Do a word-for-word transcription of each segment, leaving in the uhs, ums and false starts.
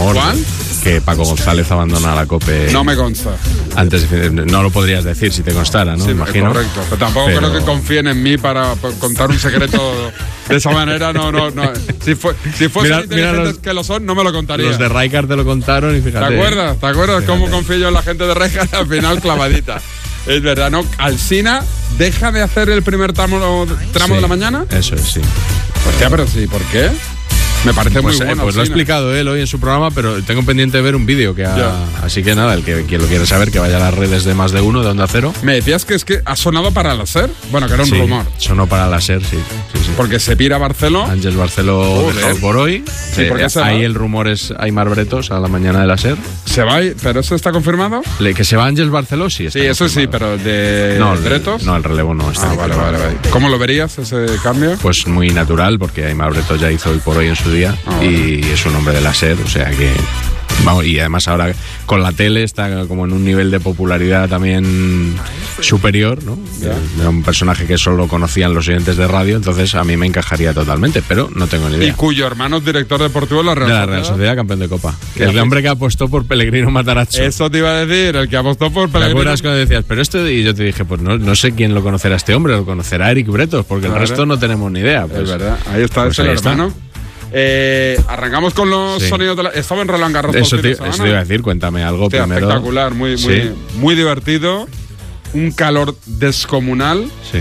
rumor. ¿Cuál? Que Paco González abandona la COPE. No me consta. Antes de, no lo podrías decir si te constara, ¿no? Sí, imagino. Correcto. Pero tampoco Pero... creo que confíen en mí para contar un secreto de esa manera. No, no, no. Si, fue, si fuesen inteligentes los, que lo son, no me lo contaría. Los de Rijkaard te lo contaron y fíjate. ¿Te acuerdas? ¿Te acuerdas fíjate. cómo confío yo en la gente de Rijkaard? Al final, clavadita. Es verdad, ¿no? Alsina deja de hacer el primer tramo, tramo sí, de la mañana. Eso es, sí. Hostia, pero sí, ¿por qué? Me parece pues, muy bueno. Eh, pues lo ha explicado él hoy en su programa, pero tengo pendiente de ver un vídeo que ha, yeah. Así que nada, el que quien lo quiere saber que vaya a las redes de Más de Uno, de Onda Cero. Me decías que es que ha sonado para la SER. Bueno, que era un sí, rumor. Sonó para la SER, sí, sí, sí. Porque se pira Barceló. Ángel Barceló dejó por hoy. Sí, eh, porque se ahí va. El rumor es Aimar Bretos a la mañana de la SER. ¿Se va? ¿Pero eso está confirmado? Le, ¿Que se va Ángel Barceló? Sí, está sí, eso confirmado. Sí, pero el de no, Bretos. No, el relevo no está. Ah, vale, vale, vale. ¿Cómo lo verías ese cambio? Pues muy natural, porque Aimar Bretos ya hizo hoy por hoy en su día. Ah, y vale. Es un hombre de la SER, o sea que vamos, y además ahora con la tele está como en un nivel de popularidad también superior, ¿no? Yeah. Era un personaje que solo conocían los oyentes de radio, entonces a mí me encajaría totalmente, pero no tengo ni idea. Y cuyo hermano es director deportivo de la Real Sociedad. De la Real Sociedad, campeón de Copa. El haces? hombre que apostó por Pellegrino Matarazzo. Eso te iba a decir, el que apostó por Pellegrino. ¿Te acuerdas cuando decías, pero esto? Y yo te dije, pues no, no sé quién lo conocerá este hombre, lo conocerá Eric Bretos, porque claro. El resto no tenemos ni idea. Pues, es verdad, ahí está, pues es el ahí hermano. Está. Eh, arrancamos con los sí. sonidos de la... Estaba en Roland Garros. Eso te, eso te iba a decir, cuéntame algo Hostia, primero. Espectacular, muy, muy, sí. muy divertido. Un calor descomunal. Sí.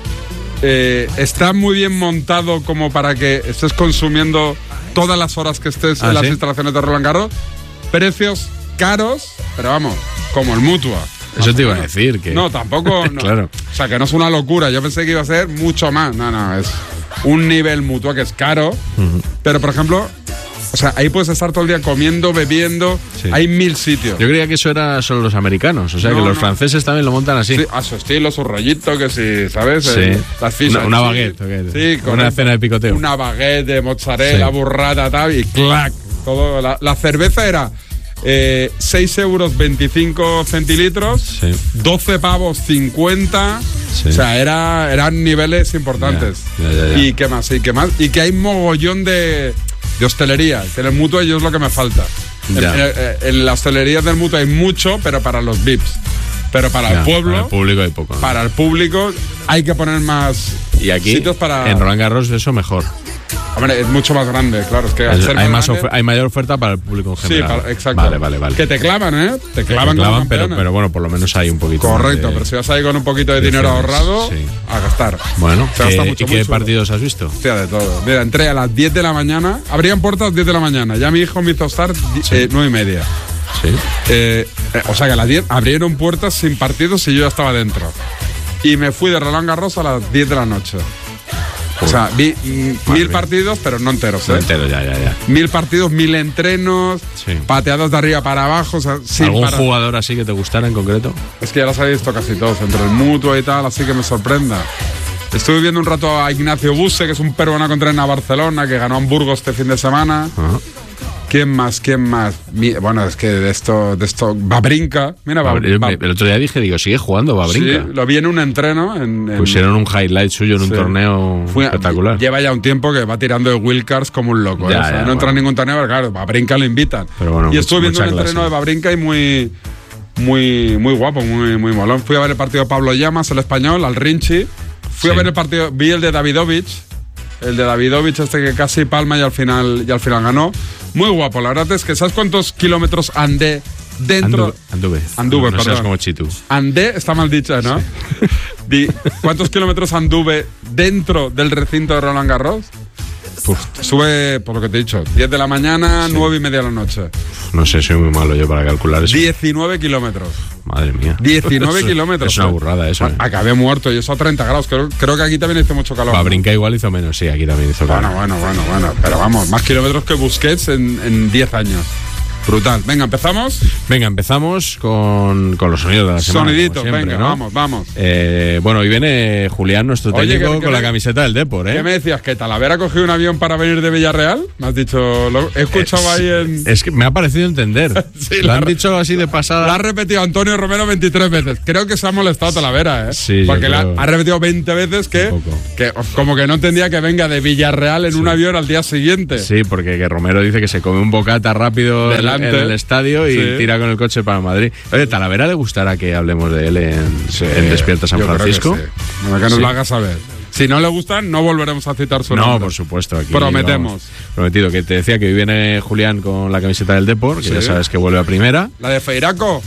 Eh, está muy bien montado como para que estés consumiendo todas las horas que estés ¿Ah, en las sí? instalaciones de Roland Garros. Precios caros, pero vamos, como el Mutua. Eso te iba a decir. Que... No, tampoco. No. Claro. O sea, que no es una locura. Yo pensé que iba a ser mucho más. No, no, es un nivel Mutua que es caro. Uh-huh. Pero, por ejemplo, o sea, ahí puedes estar todo el día comiendo, bebiendo. Sí. Hay mil sitios. Yo creía que eso era solo los americanos. O sea, no, que los no. franceses también lo montan así. Sí, a su estilo, su rollito, que sí, ¿sabes? Sí. El, las fichas. Una, una baguette. Sí, con una cena de picoteo. Una baguette de mozzarella, sí. burrata, tal, y clac. Todo, la, la cerveza era eh, seis euros veinticinco centilitros, sí. doce pavos cincuenta. Sí. O sea, era, eran niveles importantes. Ya, ya, ya, ya. ¿Y qué más? ¿Y qué más? Y que hay mogollón de, de hostelería. Que en el Mutua yo es lo que me falta. En, en, en la hostelería del Mutua hay mucho, pero para los V I Ps. Pero para ya, el pueblo. Para el público hay poco. ¿No? Para el público hay que poner más y aquí, sitios para. En Roland Garros, eso mejor. Hombre, es mucho más grande, claro. Es que es, hay, más grande, hay mayor oferta para el público en general. Sí, para, exacto. Vale, vale, vale. Que te clavan, ¿eh? Te clavan, te clavan pero, pero bueno, por lo menos hay un poquito. Correcto, de, pero si vas ahí con un poquito de dinero ahorrado, sí. a gastar. Bueno, se gasta mucho, ¿y qué mucho. partidos has visto? Hostia, de todo. Mira, entré a las diez de la mañana. Abrían puertas a las diez de la mañana. Ya mi hijo me hizo estar sí. eh, nueve y media. Sí. Eh, eh, o sea que a las diez abrieron puertas sin partidos y yo ya estaba dentro. Y me fui de Roland Garros a las diez de la noche. O sea, vi mm, mil partidos, pero no enteros, ¿eh? No enteros, ya, ya, ya. Mil partidos, mil entrenos, sí. pateadas de arriba para abajo. O sea, sin ¿Algún parar. jugador así que te gustara en concreto? Es que ya los he visto casi todos, entre el Mutua y tal, así que me sorprenda. Estuve viendo un rato a Ignacio Buse, que es un peruano que entrena a Barcelona, que ganó en Burgos este fin de semana. Uh-huh. ¿Quién más? ¿Quién más? Bueno, es que de esto, de esto, Babrinka. Mira, Babrinka. El otro día dije, digo, sigue jugando Babrinka. Sí, lo vi en un entreno. En, en... Pusieron un highlight suyo en un sí. torneo Fui, espectacular. Lleva ya un tiempo que va tirando de wildcards como un loco. Ya, ¿eh? O sea, ya, no bueno. entra en ningún torneo, pero claro, Babrinka lo invitan. Pero bueno, y estuve viendo un clase. entreno de Babrinka y muy, muy, muy guapo, muy, muy molón. Fui a ver el partido de Pablo Llamas, el español, al Rinchi. Fui sí. a ver el partido, vi el de Davidovich. El de Davidovich, este que casi palma y al final, y al final ganó. Muy guapo, la verdad es que ¿sabes cuántos kilómetros andé dentro? Anduve. Anduve, no, no perdón. como Chitu. Andé, está mal dicho, ¿no? Sí. Di, ¿cuántos kilómetros anduve dentro del recinto de Roland Garros? Uf, sube, por lo que te he dicho, diez de la mañana, sí. nueve y media de la noche. No sé, soy muy malo yo para calcular eso. diecinueve kilómetros. Madre mía. diecinueve kilómetros. Es una burrada eso. Bueno, ¿eh? Acabé muerto y eso a treinta grados. Creo, creo que aquí también hizo mucho calor. Babrinka igual hizo menos, sí, aquí también hizo calor. Bueno, bueno, bueno, bueno. Pero vamos, más kilómetros que Busquets en, en diez años. Brutal. Venga, ¿empezamos? Venga, empezamos con, con los sonidos de la semana. Soniditos, siempre, venga, ¿no? vamos, vamos. Eh, bueno, hoy viene Julián, nuestro Oye, técnico, que- que con me- la camiseta del Depor, ¿eh? ¿Qué me decías? ¿Que Talavera ha cogido un avión para venir de Villarreal? Me has dicho... Lo he escuchado Es- ahí en... Es que me ha parecido entender. Sí, Lo la han re- dicho así de pasada. La ha repetido Antonio Romero veintitrés veces. Creo que se ha molestado Talavera, ¿eh? Sí, yo Porque la creo. ha repetido veinte veces que, Un poco. que como que no entendía que venga de Villarreal en un avión al día siguiente. Sí, porque que Romero dice que se come un bocata rápido en, Delante. en el estadio y Sí. tira con el coche para Madrid. Oye, ¿Talavera le gustará que hablemos de él en, en Despierta San Yo creo que Francisco? sí. Bueno, que nos Sí. lo haga saber. Si no le gustan, no volveremos a citar su No, nombre. por supuesto. Aquí, Prometemos. vamos, prometido. Que te decía que hoy viene Julián con la camiseta del Depor, que Sí. ya sabes que vuelve a primera. ¿La de Feiraco?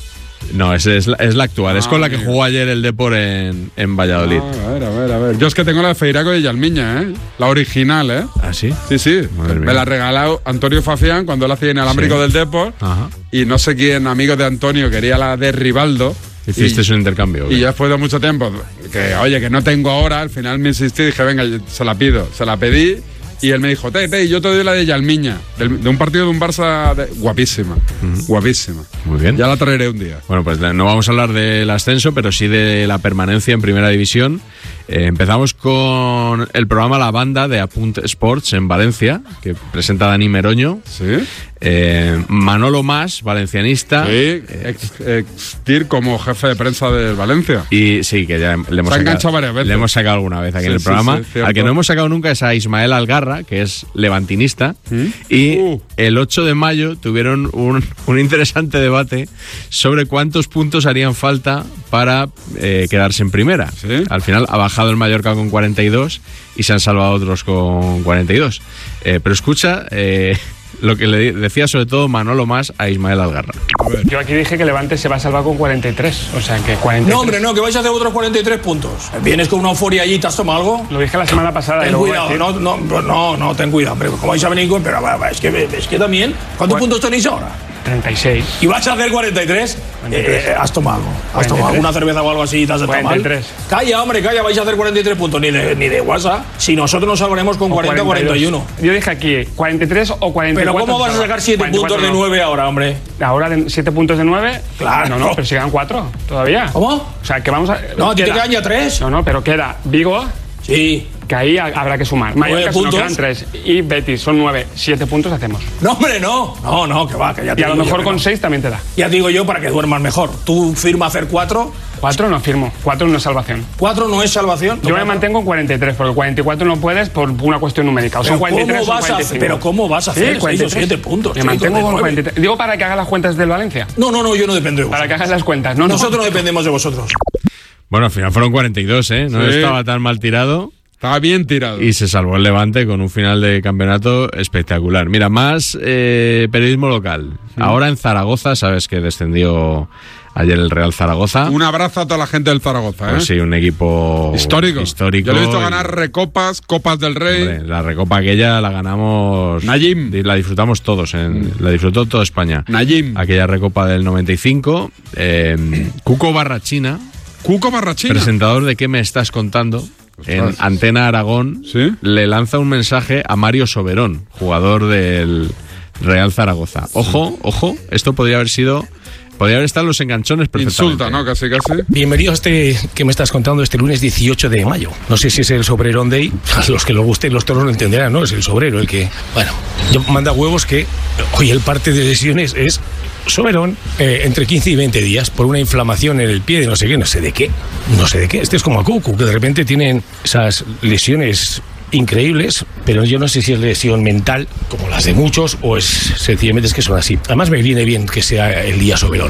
No, es, es, la, es la actual. es Ah, con la que amigo. jugó ayer el Depor en, en Valladolid. Ah, a ver, a ver, a ver. Yo es que tengo la de Feiraco y Yalmiña, ¿eh? La original, ¿eh? ¿Ah, sí? Sí, sí. Madre mía. Me la ha regalado Antonio Fafián cuando él hacía inalámbrico Sí. del Depor. Ajá. Y no sé quién, amigo de Antonio, quería la de Rivaldo. Hiciste y, un intercambio. ¿o y qué? ya después de mucho tiempo, que oye, que no tengo ahora, al final me insistí y dije, venga, yo se la pido. Se la pedí y él me dijo, te, te, yo te doy la de Yalmiña, del- de un partido de un Barça de- guapísima, guapísima. Muy bien. Ya la traeré un día. Bueno, pues no vamos a hablar del ascenso, pero sí de la permanencia en Primera División. Eh, empezamos con el programa La Banda de Apunt Sports en Valencia, que presenta Dani Meroño. ¿Sí? Eh, Manolo Mas, valencianista. Sí, ex, ex Tir como jefe de prensa del Valencia. Y sí, que ya le hemos, Se ha sacado, enganchado varias veces. le hemos sacado alguna vez aquí Sí, en el sí, programa. sí, cierto. Al que no hemos sacado nunca es a Ismael Algarra, que es levantinista. Y Uh. el ocho de mayo tuvieron un, un interesante debate sobre cuántos puntos harían falta para eh, quedarse en primera. Sí. Al final ha bajado el Mallorca con cuarenta y dos y se han salvado otros con cuarenta y dos. Eh, pero escucha eh, lo que le decía sobre todo Manolo Mas a Ismael Algarra. Yo aquí dije que Levante se va a salvar con cuarenta y tres, o sea que cuarenta y tres. No, hombre, no, que vais a hacer otros cuarenta y tres puntos. Vienes con una euforia allí, ¿te has tomado algo? Lo dije la semana pasada. y Ten lo voy a cuidado, decir. no, no, no, no, ten cuidado. Pero ¿cómo vais a venir con...? Pero va, va, es que, es que también... ¿Cuántos Bueno. puntos tenéis ahora? treinta y seis. ¿Y vas a hacer cuarenta y tres? cuarenta y tres. Eh, has tomado algo. Has cuarenta y tomado tres. alguna cerveza o algo así y te has sentado mal. cuarenta y tres. Calla, hombre, calla, vais a hacer cuarenta y tres puntos. Ni de, ni de WhatsApp. Si nosotros nos salvaremos con O cuarenta o cuarenta y uno. Yo dije aquí cuarenta y tres o cuarenta y Pero cuatro. ¿cómo vas a sacar siete cuarenta y cuatro puntos de no. nueve ahora, hombre? Ahora de siete puntos de nueve. Claro. No, no, pero si quedan cuatro todavía. ¿Cómo? O sea, que vamos a. No, a ti te queda- quedan ya tres. No, no, pero queda Vigo, Sí. que ahí ha- habrá que sumar. Mallorca puntos. no quedan tres. Y Betis son nueve. Siete puntos hacemos. No, hombre, no. No, no, que va, que ya te Y a lo digo yo mejor que con no. seis también te da. Ya te digo yo para que duermas mejor. Tú firma hacer cuatro. Cuatro no firmo. Cuatro no es salvación. Cuatro no es salvación. Yo me mantengo en cuarenta y tres, porque cuarenta y cuatro no puedes por una cuestión numérica. O son Pero cuarenta y tres ¿cómo o vas a cuarenta y hacer- cinco. pero ¿cómo vas a hacer seis o cuarenta y tres. siete puntos, Me chico, mantengo de con nueve? cuarenta y tres. Digo para que haga las cuentas del Valencia. No, no, no, yo no dependo de Para vosotros. que hagas las cuentas. No, no. Nosotros no dependemos de vosotros. Bueno, al final fueron cuarenta y dos, ¿eh? No Sí. estaba tan mal tirado. Estaba bien tirado. Y se salvó el Levante con un final de campeonato espectacular. Mira, más eh, periodismo local. Ahora en Zaragoza, sabes que descendió ayer el Real Zaragoza. Un abrazo a toda la gente del Zaragoza, ¿eh? Pues sí, un equipo Histórico. histórico. Yo le he visto y, ganar recopas, copas del Rey. hombre, la recopa aquella la ganamos. Najim. La disfrutamos todos. En, la disfrutó toda España. Najim. Aquella recopa del noventa y cinco. Eh, Cuco Barrachina, Cuco Barrachina. presentador de ¿Qué me estás contando? En Ostras. Antena Aragón, ¿Sí? le lanza un mensaje a Mario Soberón, jugador del Real Zaragoza. Ojo, ojo, esto podría haber sido, podría haber estado en los enganchones perfectamente. Insulta, ¿no? Casi, casi. Bienvenido a este que me estás contando este lunes dieciocho de mayo. No sé si es el Sobrerón Day. A los que les gusten los toros lo entenderán, ¿no? Es el sobrero el que... Bueno, yo manda huevos que hoy el parte de lesiones es Soberón eh, entre quince y veinte días por una inflamación en el pie de no sé qué, no sé de qué. No sé de qué. Este es como a Cucu, que de repente tienen esas lesiones increíbles, pero yo no sé si es lesión mental, como las de muchos, o es sencillamente es que son así. Además me viene bien que sea el día Soberón,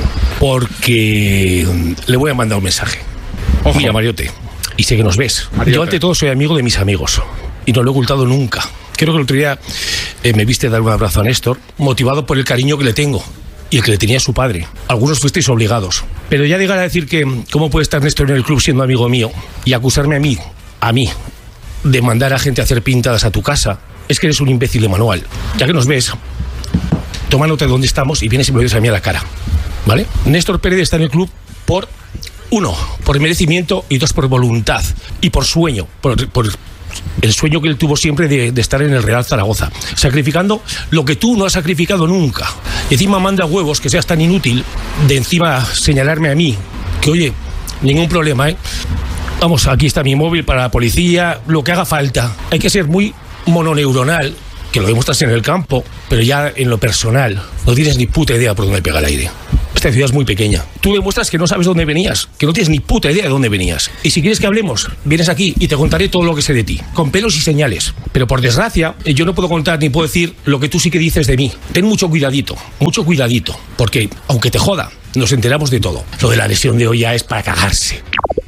porque mm, le voy a mandar un mensaje. Ojo. Mira, Mariote, y sé que nos ves. Mariote. Yo ante todo soy amigo de mis amigos, y no lo he ocultado nunca. Creo que el otro día eh, me viste dar un abrazo a Néstor, motivado por el cariño que le tengo. Y el que le tenía a su padre. Algunos fuisteis obligados. Pero ya llegar a decir que cómo puede estar Néstor en el club siendo amigo mío y acusarme a mí, a mí, de mandar a gente a hacer pintadas a tu casa, es que eres un imbécil de manual. Ya que nos ves, toma nota de dónde estamos y vienes y me lo dices a mí a la cara. ¿Vale? Néstor Pérez está en el club por, uno, por merecimiento y dos, por voluntad y por sueño, por, por el sueño que él tuvo siempre de, de estar en el Real Zaragoza, sacrificando lo que tú no has sacrificado nunca, Y encima manda huevos que seas tan inútil de encima señalarme a mí, que oye, ningún problema, ¿eh? Vamos, aquí está mi móvil para la policía, lo que haga falta. Hay que ser muy mononeuronal, que lo demuestras en el campo, pero ya en lo personal no tienes ni puta idea por dónde pega el aire. Esta ciudad es muy pequeña. Tú demuestras que no sabes dónde venías, que no tienes ni puta idea de dónde venías. Y si quieres que hablemos, vienes aquí y te contaré todo lo que sé de ti, con pelos y señales. Pero por desgracia, yo no puedo contar ni puedo decir lo que tú sí que dices de mí. Ten mucho cuidadito, mucho cuidadito, porque aunque te joda, nos enteramos de todo. Lo de la lesión de hoy ya es para cagarse.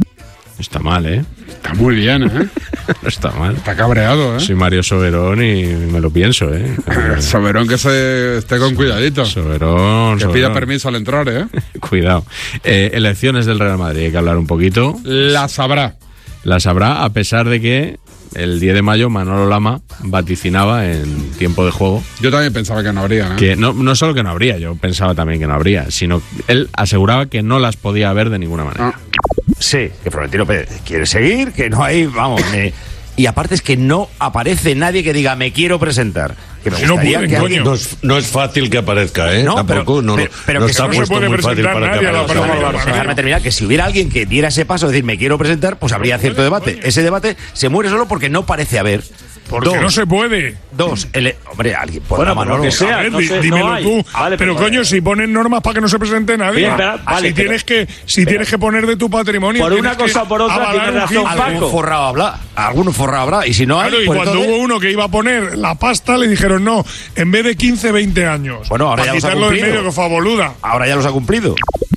Está mal, ¿eh? Está muy bien, ¿eh? No está mal. Está cabreado, ¿eh? Soy Mario Soberón y me lo pienso, ¿eh? Soberón que se esté con cuidadito. Soberón, Que Soberón. pida permiso al entrar, ¿eh? Cuidado. Eh, elecciones del Real Madrid, hay que hablar un poquito. La sabrá. La sabrá, a pesar de que el diez de mayo Manolo Lama vaticinaba en tiempo de juego. Yo también pensaba que no habría, ¿no? Que no, no solo que no habría, yo pensaba también que no habría, sino él aseguraba que no las podía haber de ninguna manera. Ah. Sí, que Florentino Pérez quiere seguir, que no hay, vamos, me- y aparte es que no aparece nadie que diga me quiero presentar. Que me Si no gustaría pueden, que alguien... coño. No es, no es fácil que aparezca, ¿eh? No, Tampoco, pero- no, pero- pero no que está no se puesto puede muy fácil presentar para que nadie a la aparezca. Paloma Dejarme, Barcelona. dejarme terminar, que si hubiera alguien que diera ese paso, decir me quiero presentar, pues habría cierto debate. Ese debate se muere solo porque no parece haber. Porque Dos, no se puede. dos, el- hombre, alguien, pues, Bueno, Manolo, por lo que sea. A ver, no di- sé, dímelo no hay. tú. Vale, pero pero- coño, si ponen normas para que no se presente nadie. Bien, pero- vale, si pero- tienes que, si tienes que poner de tu patrimonio. Por una tienes que cosa o por otra avalar tienes un razón, quince. Paco. algún forrado habrá, algún forrado habrá, y si no hay, Claro, y pues cuando entonces- hubo uno que iba a poner la pasta, le dijeron no, en vez de quince, veinte años. Bueno, ahora para ya los ha quitarlo de cumplido. medio, que fue a boluda. ahora ya los ha cumplido.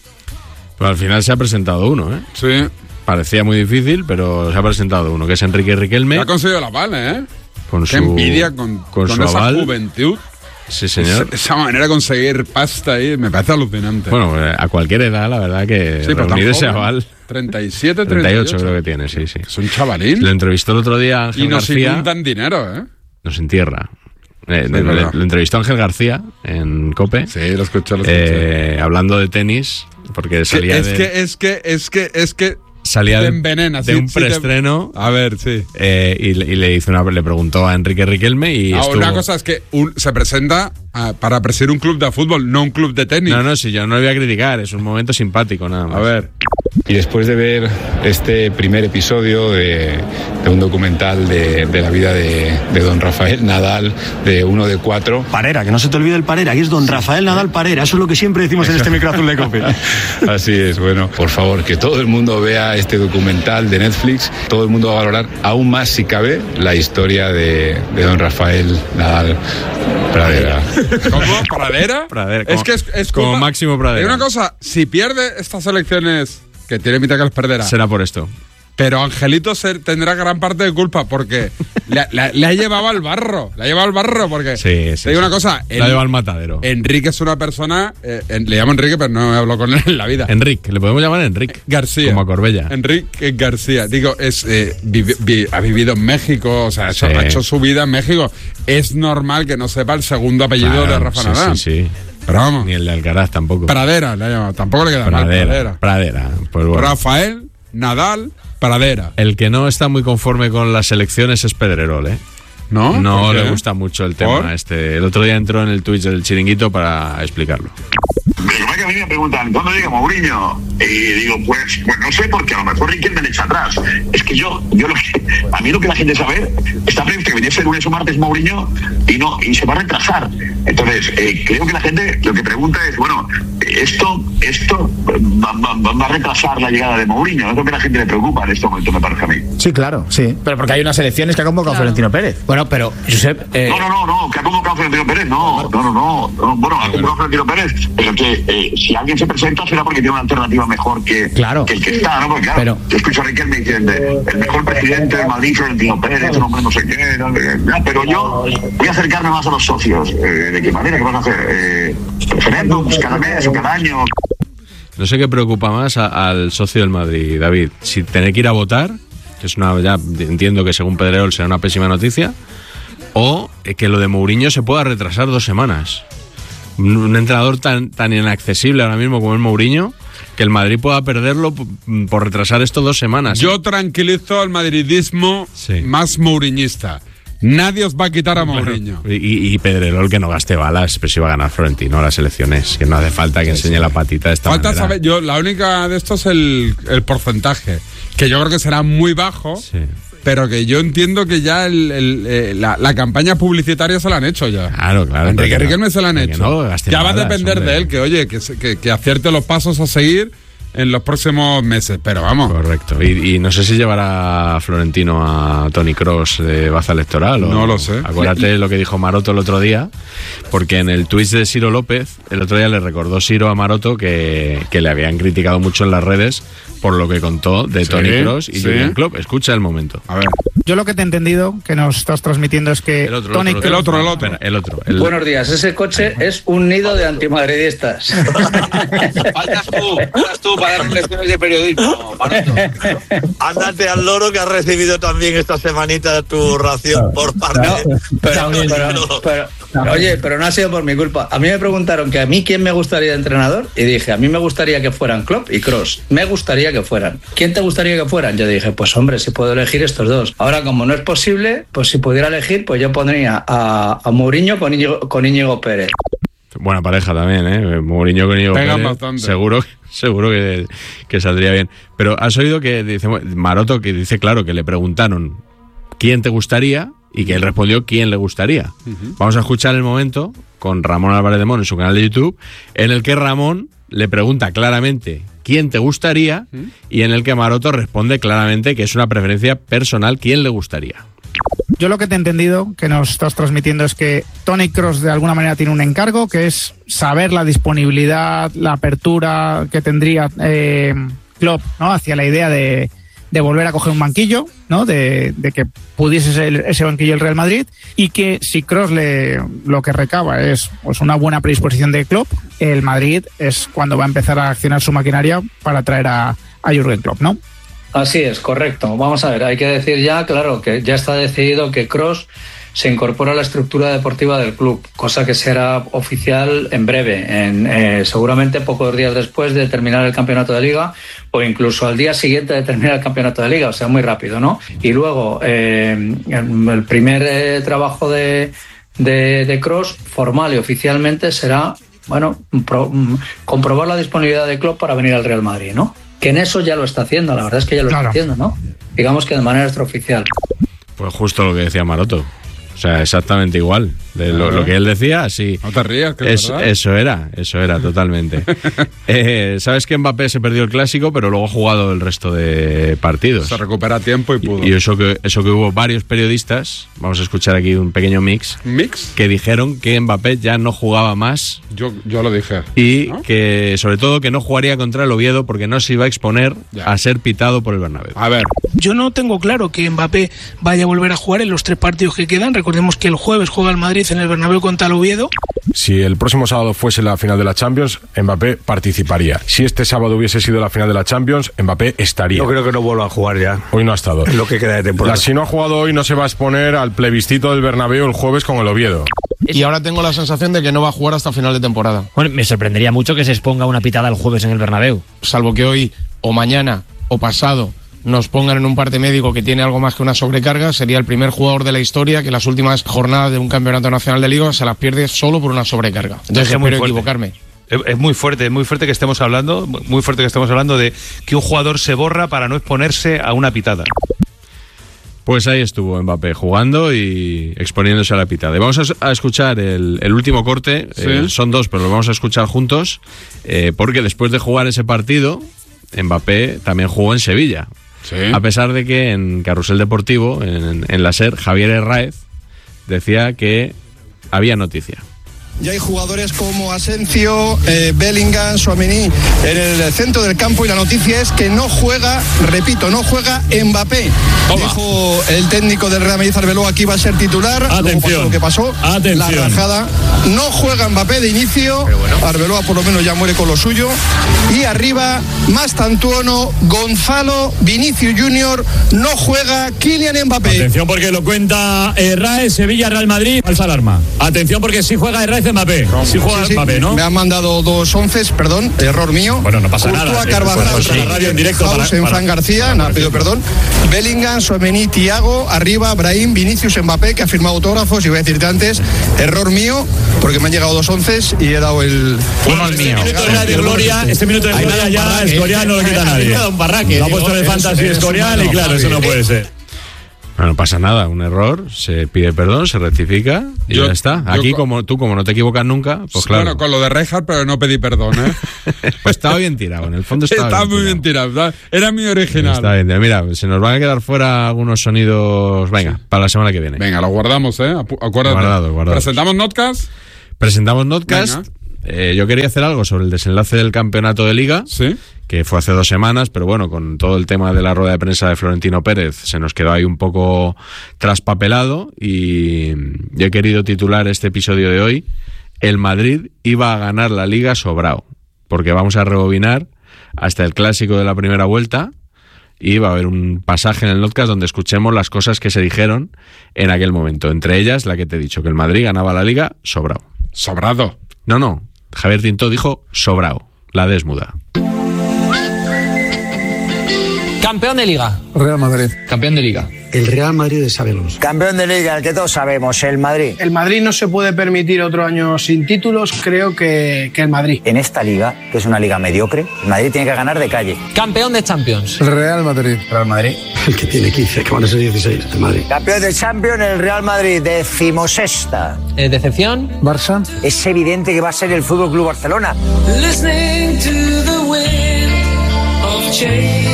Pero al final se ha presentado uno, ¿eh? Sí. Parecía muy difícil, pero se ha presentado uno, que es Enrique Riquelme. Ha conseguido la pala, ¿eh? Con Qué su, envidia con, con con su esa aval. juventud. Sí, señor. Esa, esa manera de conseguir pasta ahí me parece alucinante. Bueno, eh, a cualquier edad, la verdad que sí, pero tan reunir ese joven. aval. treinta y siete, treinta y ocho treinta y ocho creo que tiene, sí, sí. Es un chavalín. Lo entrevistó el otro día Ángel Y nos García. inundan dinero, ¿eh? Nos entierra. Eh, Sí, le- es le- verdad. lo entrevistó Ángel García en COPE. Sí, lo escuché, lo escuché. eh, hablando de tenis, porque Que- salía es de, que, es que, es que, es que salía te de, envenena. de sí, un sí te- preestreno. A ver, sí. eh, y, le- y le hizo una, le preguntó a Enrique Riquelme y Ah, estuvo... una cosa es que un- se presenta ah, para presidir un club de fútbol, no un club de tenis. No, no, si yo no le voy a criticar, es un momento simpático nada más. A ver. Y después de ver este primer episodio de, de un documental de, de la vida de, de don Rafael Nadal, de uno de cuatro. Parera, que no se te olvide el Parera, aquí es don Rafael Nadal Parera, eso es lo que siempre decimos en este micro azul de COPE. Así es, bueno, por favor, que todo el mundo vea este documental de Netflix, todo el mundo va a valorar aún más, si cabe, la historia de, de don Rafael Nadal Pradera. ¿Cómo? ¿Pradera? Pradera, Es como- que es, es como culpa- Máximo Pradera. Hay una cosa, si pierde estas elecciones, que tiene mitad que las perderá, Será por esto. pero Angelito se- tendrá gran parte de culpa porque le, le- le ha llevado al barro. Le ha llevado al barro porque. Sí, sí, Te digo sí. una cosa. La lleva al matadero. Enrique es una persona. eh, en- le llamo Enrique, pero no he hablado con él en la vida. Enrique, le podemos llamar Enrique. García. Como a Corbella. Enrique García. Digo, es eh, vivi- vi- ha vivido en México, o sea, ha hecho, Sí. ha hecho su vida en México. Es normal que no sepa el segundo apellido Claro, de Rafa sí, Nadal. sí, sí. Pero vamos. Ni el de Alcaraz tampoco. Pradera le ha llamado. Tampoco le queda mal. Pradera. Pradera. Pradera. Pues bueno. Rafael Nadal Pradera. El que no está muy conforme con las elecciones es Pedrerol, ¿eh? ¿No? No ¿Por qué? le gusta mucho el tema ¿Por? este. El otro día entró en el Twitch del Chiringuito para explicarlo. Pero que a mí me preguntan, ¿cuándo llega Mourinho? Y digo, pues, pues no sé, porque a lo mejor Riquelme le echa atrás. Es que yo, yo lo que, a mí lo que la gente sabe, está previsto que viniese el lunes o martes Mourinho y no, y se va a retrasar. Entonces, eh, creo que la gente lo que pregunta es, bueno, esto, esto va, va- va a retrasar la llegada de Mourinho. Es lo que a la gente le preocupa en este momento, me parece a mí. Sí, claro, sí. Pero porque hay unas elecciones que ha convocado Florentino Pérez. Bueno, pero, Josep, eh, No, no, no, no, que ha convocado Florentino Pérez, no, no, no, no, no. Bueno, ha convocado Florentino Pérez, pero que eh, si alguien se presenta será porque tiene una alternativa mejor que, Claro. que el que está, ¿no? Porque claro, Pero- yo escucho a Riquelme diciendo, el mejor presidente de Madrid, Florentino Pérez, un hombre no sé qué, no, no, pero yo voy a acercarme más a los socios. Eh, ¿De qué manera? ¿Qué van a hacer? Eh, ¿Referéndums cada mes o cada año? No sé qué preocupa más a- al socio del Madrid, David. Si tener que ir a votar, que es una, ya entiendo que según Pedrerol será una pésima noticia, o eh, que lo de Mourinho se pueda retrasar dos semanas. Un, un entrenador tan, tan inaccesible ahora mismo como es Mourinho, que el Madrid pueda perderlo p- por retrasar esto dos semanas. Yo tranquilizo al madridismo Sí. más mouriñista. Nadie os va a quitar a Mourinho. Y, y Pedrerol que no gaste balas, pero si va a ganar Florentino las elecciones, que no hace falta que enseñe la patita de esta Falta manera. saber, yo, la única de esto es el, el porcentaje, que yo creo que será muy bajo. Sí. Pero que yo entiendo que ya el, el, eh, la, la campaña publicitaria se la han hecho ya. Claro, claro. Enrique no, Riquelme se la han hecho. No, ya va a balas, depender hombre. de él que, oye, que, que, que acierte los pasos a seguir en los próximos meses. Pero vamos. Correcto. Y, y no sé si llevará Florentino a Toni Kroos de baza electoral. O, no lo sé. Acuérdate lo que dijo Maroto el otro día, porque en el tuit de Ciro López, el otro día le recordó Ciro a Maroto que, que le habían criticado mucho en las redes por lo que contó de Sí, Toni Kroos y sí. Jürgen Klopp. Escucha el momento. A ver. Yo lo que te he entendido que nos estás transmitiendo es que El otro, Toni el otro, el otro, el otro. Espera, el otro. El- Buenos días, ese coche es un nido de antimadridistas. Faltas tú, faltas tú para dar lecciones de periodismo, Maroto. Ándate al loro que has recibido también esta semanita tu ración por parte. No, pero, pero, pero, oye, pero no ha sido por mi culpa. A mí me preguntaron que a mí quién me gustaría de entrenador y dije, a mí me gustaría que fueran Klopp y Kroos. Me gustaría que fueran. ¿Quién te gustaría que fueran? Yo dije, pues hombre, si puedo elegir estos dos. Ahora, como no es posible, pues si pudiera elegir, pues yo pondría a, a Mourinho con Íñigo, con Íñigo Pérez. Buena pareja también, ¿eh? Mourinho con Íñigo Pegan Pérez, bastante. Seguro, seguro que, que saldría bien. Pero has oído que dice Maroto, que dice, claro, que le preguntaron quién te gustaría y que él respondió quién le gustaría. Uh-huh. Vamos a escuchar el momento con Ramón Álvarez de Mon en su canal de YouTube, en el que Ramón le pregunta claramente quién te gustaría uh-huh. y en el que Maroto responde claramente que es una preferencia personal quién le gustaría. Yo lo que te he entendido que nos estás transmitiendo es que Toni Kroos de alguna manera tiene un encargo, que es saber la disponibilidad, la apertura que tendría eh, Klopp, ¿no? Hacia la idea de, de volver a coger un banquillo, ¿no? De, de que pudiese ser ese banquillo el Real Madrid, y que si Kroos le, lo que recaba es pues una buena predisposición de Klopp, el Madrid es cuando va a empezar a accionar su maquinaria para traer a, a Jürgen Klopp, ¿no? Así es, correcto. Vamos a ver, hay que decir ya, claro, que ya está decidido que Kroos se incorpora a la estructura deportiva del club, cosa que será oficial en breve, en, eh, seguramente pocos días después de terminar el campeonato de Liga o incluso al día siguiente de terminar el campeonato de Liga, o sea, muy rápido, ¿no? Y luego, eh, el primer eh, trabajo de, de, de Kroos, formal y oficialmente, será, bueno, pro, comprobar la disponibilidad de Klopp para venir al Real Madrid, ¿no? Que en eso ya lo está haciendo, la verdad es que ya lo claro. está haciendo, ¿no? Digamos que de manera extraoficial. Pues justo lo que decía Maroto. O sea, exactamente igual. De lo, lo que él decía, sí. No te rías, que es, es Eso era, eso era, totalmente. eh, Sabes que Mbappé se perdió el clásico, pero luego ha jugado el resto de partidos. Se recupera tiempo y pudo. Y eso que, eso que hubo varios periodistas, vamos a escuchar aquí un pequeño mix. ¿Mix? Que dijeron que Mbappé ya no jugaba más. Yo, yo lo dije. Y ¿no? que, sobre todo, que no jugaría contra el Oviedo porque no se iba a exponer ya. a ser pitado por el Bernabéu. A ver. Yo no tengo claro que Mbappé vaya a volver a jugar en los tres partidos que quedan. Recordemos que el jueves juega el Madrid en el Bernabéu contra el Oviedo. Si el próximo sábado fuese la final de la Champions, Mbappé participaría. Si este sábado hubiese sido la final de la Champions, Mbappé estaría. Yo creo que no vuelva a jugar ya. Hoy no ha estado. Lo que queda de temporada. Si no ha jugado hoy, no se va a exponer al plebiscito del Bernabéu el jueves con el Oviedo. Y ahora tengo la sensación de que no va a jugar hasta final de temporada. Bueno, me sorprendería mucho que se exponga una pitada el jueves en el Bernabéu. Salvo que hoy, o mañana, o pasado, nos pongan en un parte médico que tiene algo más que una sobrecarga, sería el primer jugador de la historia que las últimas jornadas de un campeonato nacional de liga se las pierde solo por una sobrecarga. Entonces, es espero equivocarme. Es, es muy fuerte, es muy fuerte que estemos hablando, muy fuerte que estemos hablando de que un jugador se borra para no exponerse a una pitada. Pues ahí estuvo Mbappé jugando y exponiéndose a la pitada. Y vamos a, a escuchar el, el último corte, ¿sí? eh, son dos, pero lo vamos a escuchar juntos, eh, porque después de jugar ese partido, Mbappé también jugó en Sevilla. ¿Sí? A pesar de que en Carrusel Deportivo, en, en la SER, Javier Herráez decía que había noticia. Y hay jugadores como Asensio, eh, Bellingham, Tchouaméni en el centro del campo y la noticia es que no juega, repito, no juega Mbappé. Toma. Dijo el técnico del Real Madrid, Arbeloa, que iba a ser titular. Atención. Pasó lo que pasó, Atención. la rajada. No juega Mbappé de inicio. Bueno. Arbeloa por lo menos ya muere con lo suyo. Y arriba, Mastantuono, Gonzalo, Vinicius Junior, no juega Kylian Mbappé. Atención porque lo cuenta Herráez, Sevilla, Real Madrid. Falsa alarma. Atención porque si juega Herráez dice Mbappé. Si juega Sí, sí. Mbappé, ¿no? Me han mandado dos once, perdón, error mío. Bueno, no pasa Courtois, nada. Carvajal, Pues, pues, la radio en directo House, para- en para- Fran García, no, pido perdón. Bellingham, Tchouaméni, Thiago, arriba, Brahim, Vinicius, Mbappé, que ha firmado autógrafos. Y voy a decirte antes, error mío, porque me han llegado dos once y he dado el... Uno al mío. Este minuto de Radio Gloria, este minuto de Gloria ya Escorial no lo quita nadie. Lo ha puesto en el Fantasy Escorial y claro, eso no puede ser. Bueno, no pasa nada, un error, se pide perdón, se rectifica y Yo- ya está. yo Aquí, co- como tú, como no te equivocas nunca, pues claro. Bueno, con lo de Rijkaard, pero no pedí perdón, ¿eh? Pues estaba bien tirado, en el fondo estaba, Estaba bien muy bien tirado. ¿verdad? Era mi original. Está bien, mira, se nos van a quedar fuera algunos sonidos. Venga, para la semana que viene. Venga, lo guardamos, ¿eh? Apu- Acuérdate. Guardado, guardado. ¿Presentamos Notcast? Presentamos Notcast. Eh, yo quería hacer algo sobre el desenlace del campeonato de Liga, que fue hace dos semanas, pero bueno, con todo el tema de la rueda de prensa de Florentino Pérez se nos quedó ahí un poco traspapelado y yo he querido titular este episodio de hoy: el Madrid iba a ganar la Liga sobrao, porque vamos a rebobinar hasta el clásico de la primera vuelta y va a haber un pasaje en el Notcast donde escuchemos las cosas que se dijeron en aquel momento, entre ellas la que te he dicho, que el Madrid ganaba la Liga sobrao. ¿Sobrado? No, no, Javier Tintó dijo sobrao, la desmuda. Campeón de Liga. Real Madrid. Campeón de Liga. El Real Madrid de Sabelos. Campeón de Liga, el que todos sabemos, el Madrid. El Madrid no se puede permitir otro año sin títulos, creo que, que el Madrid. En esta liga, que es una liga mediocre, el Madrid tiene que ganar de calle. Campeón de Champions. El Real Madrid. Real Madrid. El que tiene quince, que van a ser dieciséis, el Madrid. Campeón de Champions, el Real Madrid, decimosexta. Eh, ¿Decepción? Barça. Es evidente que va a ser el F C Barcelona. Listening to the wind of change.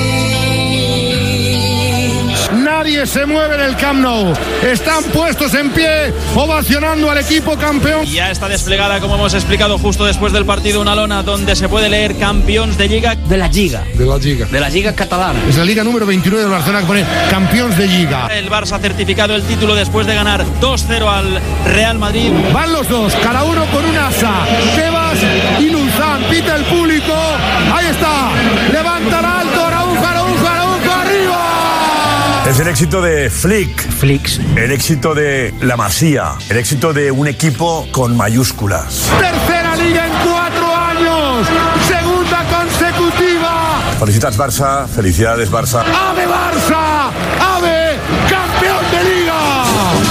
Nadie se mueve en el Camp Nou. Están puestos en pie, ovacionando al equipo campeón. Ya está desplegada, como hemos explicado justo después del partido, una lona donde se puede leer campeones de Liga. De la Liga. De la Liga. De la Liga catalana. Es la Liga número veintinueve de Barcelona que pone campeones de Liga. El Barça ha certificado el título después de ganar dos cero al Real Madrid. Van los dos, cada uno con un asa. Tebas y Luzán, pita el público. Ahí está, levanta alto, Araujo, Araujo, Araujo, arriba. Es el éxito de Flick. Flicks. El éxito de la Masía. El éxito de un equipo con mayúsculas. Tercera Liga en cuatro años. Segunda consecutiva. Felicitats, Barça. Felicidades, Barça. ¡Ave Barça! ¡Ave campeón de Liga!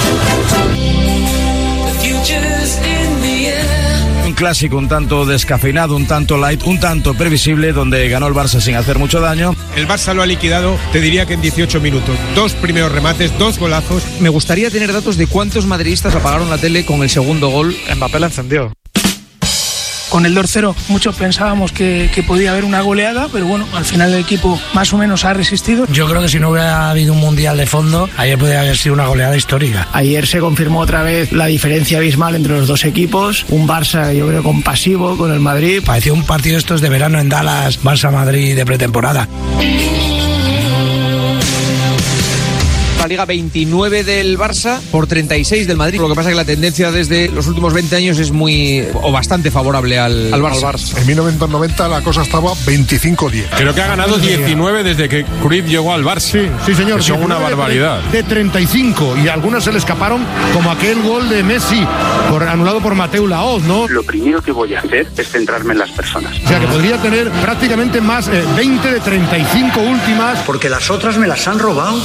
The future's in the air. Un clásico un tanto descafeinado, un tanto light, un tanto previsible, donde ganó el Barça sin hacer mucho daño. El Barça lo ha liquidado, te diría que en dieciocho minutos. Dos primeros remates, dos golazos. Me gustaría tener datos de cuántos madridistas apagaron la tele con el segundo gol. Mbappé la encendió. Con el dos cero muchos pensábamos que, que podía haber una goleada, pero bueno, al final el equipo más o menos ha resistido. Yo creo que si no hubiera habido un mundial de fondo, ayer podría haber sido una goleada histórica. Ayer se confirmó otra vez la diferencia abismal entre los dos equipos. Un Barça, yo creo, compasivo con el Madrid. Parecía un partido estos de verano en Dallas, Barça-Madrid de pretemporada. La Liga veintinueve del Barça por treinta y seis del Madrid. Lo que pasa es que la tendencia desde los últimos veinte años es muy o bastante favorable al, al Barça. En mil novecientos noventa la cosa estaba veinticinco diez. Creo que ha ganado diecinueve desde que Cruyff llegó al Barça. Sí, sí señor. Que son una barbaridad. De treinta y cinco y algunas se le escaparon, como aquel gol de Messi por, anulado por Mateu Laoz, ¿no? Lo primero que voy a hacer es centrarme en las personas. O sea que podría tener prácticamente más eh, veinte de treinta y cinco últimas. Porque las otras me las han robado.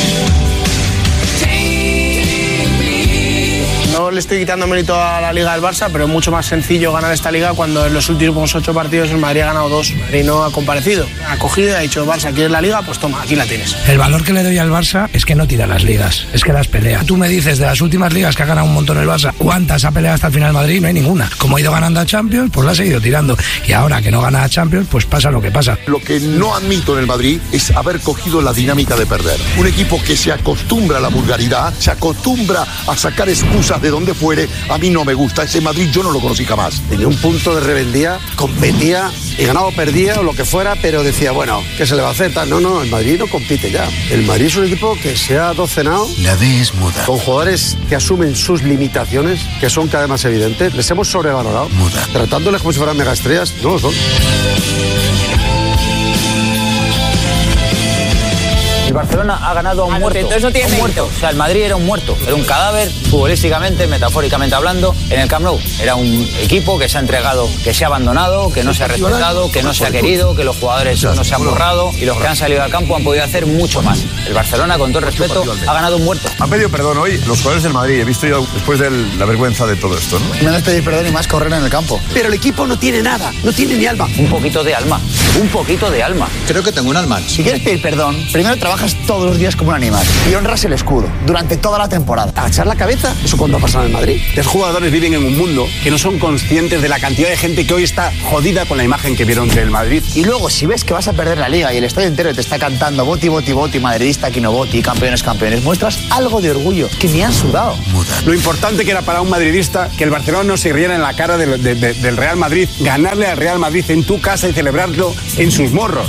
No le estoy quitando mérito a la Liga del Barça, pero es mucho más sencillo ganar esta Liga cuando en los últimos ocho partidos el Madrid ha ganado dos. El Madrid no ha comparecido. Ha cogido y ha dicho, Barça, ¿quieres la Liga? Pues toma, aquí la tienes. El valor que le doy al Barça es que no tira las ligas, es que las pelea. Tú me dices de las últimas ligas que ha ganado un montón el Barça, ¿cuántas ha peleado hasta el final el Madrid? No hay ninguna. Como ha ido ganando a Champions, pues la ha seguido tirando. Y ahora que no gana a Champions, pues pasa lo que pasa. Lo que no admito en el Madrid es haber cogido la dinámica de perder. Un equipo que se acostumbra a la vulgaridad, se acostumbra a sacar excusas de donde fuere, a mí no me gusta. Ese Madrid yo no lo conocí jamás. Tenía un punto de rebeldía, competía y ganaba o perdía o lo que fuera, pero decía, bueno, ¿qué se le va a hacer? No, no, el Madrid no compite ya. El Madrid es un equipo que se ha docenado. La D es muda. Con jugadores que asumen sus limitaciones, que son cada vez más evidentes. Les hemos sobrevalorado. Muda. Tratándoles como si fueran megaestrellas, no lo son. El Barcelona ha ganado a un muerto. Entonces no tiene un muerto. O sea, el Madrid era un muerto. Era un cadáver, futbolísticamente, metafóricamente hablando, en el Camp Nou. Era un equipo que se ha entregado, que se ha abandonado, que no se ha respetado, que no se ha querido, que los jugadores no se han borrado y los que han salido al campo han podido hacer mucho más. El Barcelona, con todo el respeto, ha ganado un muerto. Han pedido perdón hoy los jugadores del Madrid. He visto yo después de la vergüenza de todo esto, ¿no? Menos pedir perdón y más correr en el campo. Pero el equipo no tiene nada, no tiene ni alma. Un poquito de alma, un poquito de alma. Creo que tengo un alma. Si quieres pedir perdón, primero trabajas todos los días como un animal y honras el escudo durante toda la temporada. Agachar la cabeza, eso cuando ha pasado en el Madrid. Los jugadores viven en un mundo que no son conscientes de la cantidad de gente que hoy está jodida con la imagen que vieron del Madrid. Y luego, si ves que vas a perder la Liga y el estadio entero te está cantando Boti, Boti, Boti, madridista, Quino Boti, campeones, campeones, muestras algo de orgullo, que me han sudado. Lo importante que era para un madridista que el Barcelona no se riera en la cara de, de, de, del Real Madrid, ganarle al Real Madrid en tu casa y celebrarlo en sus morros.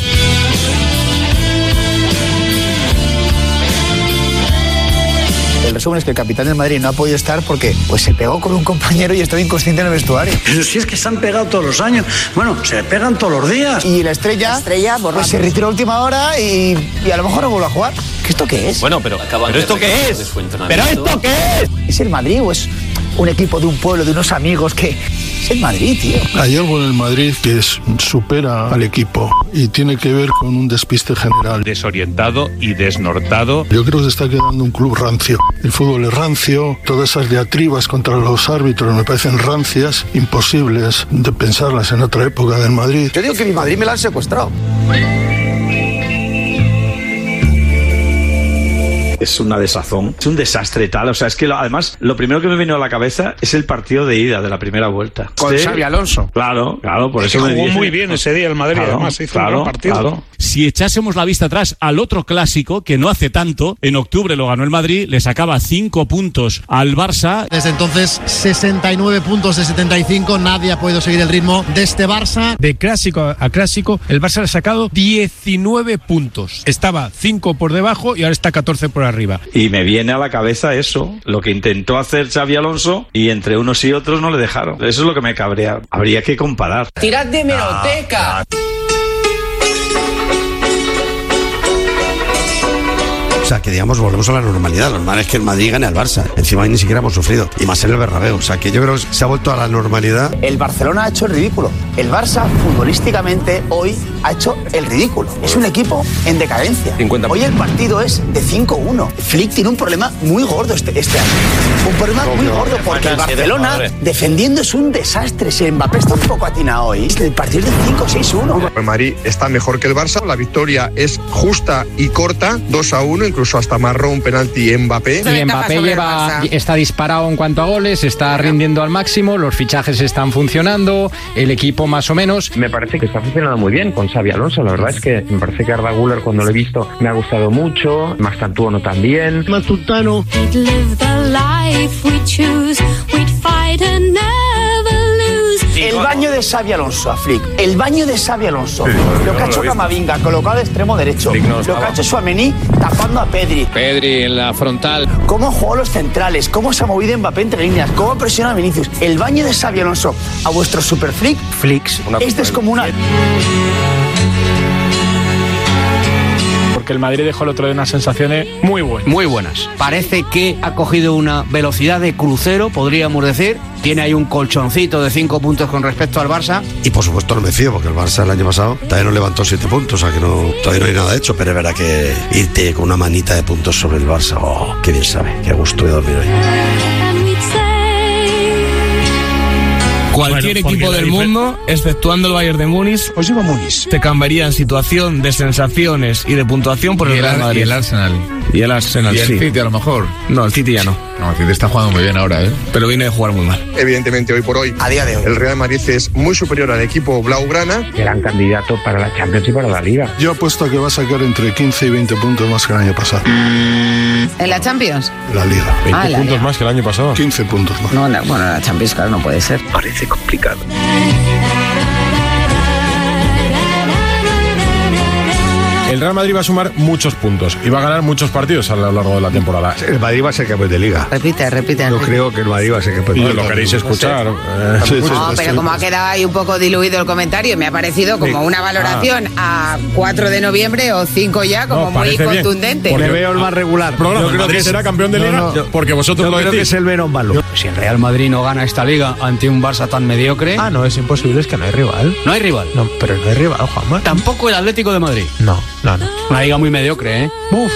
El resumen es que el capitán del Madrid no ha podido estar porque pues se pegó con un compañero y estaba inconsciente en el vestuario. Pero si es que se han pegado todos los años. Bueno, se pegan todos los días. Y la estrella, la estrella pues, se retiró a última hora y, y a lo mejor no vuelve a jugar. ¿Qué esto qué es? Bueno, pero, ¿pero esto qué es? ¿Pero esto qué es? ¿Es el Madrid o es un equipo de un pueblo, de unos amigos que... Es el Madrid, tío. Hay algo en el Madrid que es, supera al equipo y tiene que ver con un despiste general. Desorientado y desnortado. Yo creo que se está quedando un club rancio. El fútbol es rancio, todas esas diatribas contra los árbitros me parecen rancias, imposibles de pensarlas en otra época del Madrid. Yo digo que mi Madrid me la han secuestrado. Es una desazón, es un desastre tal, o sea, es que lo, además lo primero que me vino a la cabeza es el partido de ida de la primera vuelta. Con este, Xabi Alonso. Claro, claro, por es eso que me jugó dije, muy bien ese día el Madrid, claro, además hizo claro, un buen partido. Claro. Si echásemos la vista atrás al otro clásico, que no hace tanto, en octubre lo ganó el Madrid, le sacaba cinco puntos al Barça. Desde entonces, sesenta y nueve puntos de setenta y cinco, nadie ha podido seguir el ritmo de este Barça. De clásico a clásico, el Barça le ha sacado diecinueve puntos. Estaba cinco por debajo y ahora está catorce por arriba. Y me viene a la cabeza eso, lo que intentó hacer Xabi Alonso y entre unos y otros no le dejaron. Eso es lo que me cabrea. Habría que comparar. ¡Tirad de hemeroteca! O sea, que digamos, volvemos a la normalidad. Lo normal es que el Madrid gane al Barça. Encima ni siquiera hemos sufrido. Y más en el Bernabéu. O sea, que yo creo que se ha vuelto a la normalidad. El Barcelona ha hecho el ridículo. El Barça, futbolísticamente, hoy ha hecho el ridículo. Es un equipo en decadencia. cincuenta Hoy el partido es de cinco uno. Flick tiene un problema muy gordo este, este año. Un problema muy gordo porque el Barcelona, defendiendo, es un desastre. Si Mbappé está un poco atinado hoy, el partido es de cinco seis uno. El Madrid está mejor que el Barça. La victoria es justa y corta, dos a uno. Incluso hasta marró un penalti Mbappé. Y Mbappé lleva, está disparado en cuanto a goles, está rindiendo al máximo, los fichajes están funcionando, el equipo más o menos. Me parece que está funcionando muy bien con Xabi Alonso. La verdad es que me parece que Arda Güler, cuando lo he visto, me ha gustado mucho. Mastantuono también. Masultano. El baño de Xabi Alonso a Flick. El baño de Xabi Alonso. Sí, lo que ha hecho Camavinga, colocado de extremo derecho. No lo que ha hecho Tchouaméni, tapando a Pedri. Pedri en la frontal. Cómo jugó los centrales, cómo se ha movido Mbappé entre líneas, cómo presiona a Vinicius. El baño de Xabi Alonso a vuestro super Flick. Flicks. Este es como una... Porque el Madrid dejó el otro de unas sensaciones muy buenas. Muy buenas. Parece que ha cogido una velocidad de crucero, podríamos decir. Tiene ahí un colchoncito de cinco puntos con respecto al Barça. Y por supuesto no me fío, porque el Barça el año pasado todavía no levantó siete puntos, o sea que no, todavía no hay nada hecho, pero es verdad que irte con una manita de puntos sobre el Barça, oh, qué bien sabe, qué gusto de dormir hoy. Cualquier bueno, equipo del mundo, exceptuando el Bayern de Múnich, pues lleva Múnich, te cambiaría en situación de sensaciones y de puntuación por el Real Madrid. Y el Arsenal. Y el Arsenal, y el sí. City a lo mejor. No, el City ya no. No, el City está jugando muy bien ahora, ¿eh? Pero viene de jugar muy mal. Evidentemente, hoy por hoy, a día de hoy, el Real Madrid es muy superior al equipo blaugrana. Gran candidato para la Champions y para la Liga. Yo apuesto a que va a sacar entre quince y veinte puntos más que el año pasado. ¿En la Champions? La Liga. veinte ah, la puntos Liga. Más que el año pasado. quince puntos más. No, no, bueno, la Champions, claro, no puede ser. Parece complicado. El Real Madrid va a sumar muchos puntos y va a ganar muchos partidos a lo largo de la temporada. El Madrid va a ser campeón de Liga. Repite, repite. Yo creo que el Madrid va a ser campeón de Y Liga. lo queréis escuchar. Eh, No, sí, sí, pero sí, como ha quedado ahí un poco diluido el comentario, me ha parecido como sí. una valoración ah. a cuatro de noviembre o cinco ya, como no, muy contundente. Me veo el más regular. Programa, yo creo Madrid que será campeón de Liga no, no. porque vosotros yo lo creo decís. que es el menos malo. Si el Real Madrid no gana esta Liga ante un Barça tan mediocre... Ah, no, es imposible, es que no hay rival. No hay rival. No, pero no hay rival, Juanma. Tampoco el Atlético de Madrid. No, no, no. Una liga muy mediocre, ¿eh? Uf.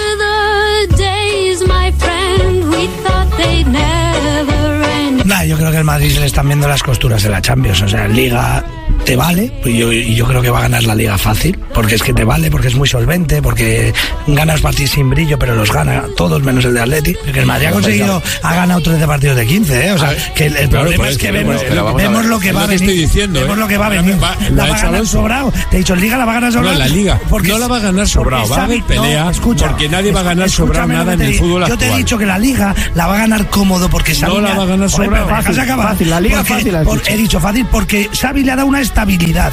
Nah, yo creo que el Madrid se le están viendo las costuras de la Champions. O sea, en Liga te vale, y yo, y yo creo que va a ganar la Liga fácil, porque es que te vale, porque es muy solvente, porque ganas partidos sin brillo, pero los gana todos menos el de Atleti. Porque el Madrid ha conseguido, ha ganado trece partidos de quince, ¿eh? O sea, que el, el claro, problema es que vemos, vemos lo que va a venir. Estoy diciendo, vemos ¿eh? lo que va a venir. Va, la, la va a ganar sobrado. Te he dicho, en Liga la va a ganar sobrado. No, la Liga porque, no la va a ganar sobrado. Va a haber pelea, no, escucha, porque nadie va a ganar sobrado nada en el fútbol actual. Yo te he dicho que la Liga la va a ganar cómodo, porque Xavi no la va a ganar sobrado. Fácil, fácil, la Liga fácil. He dicho fácil porque Xavi le ha dado una estabilidad.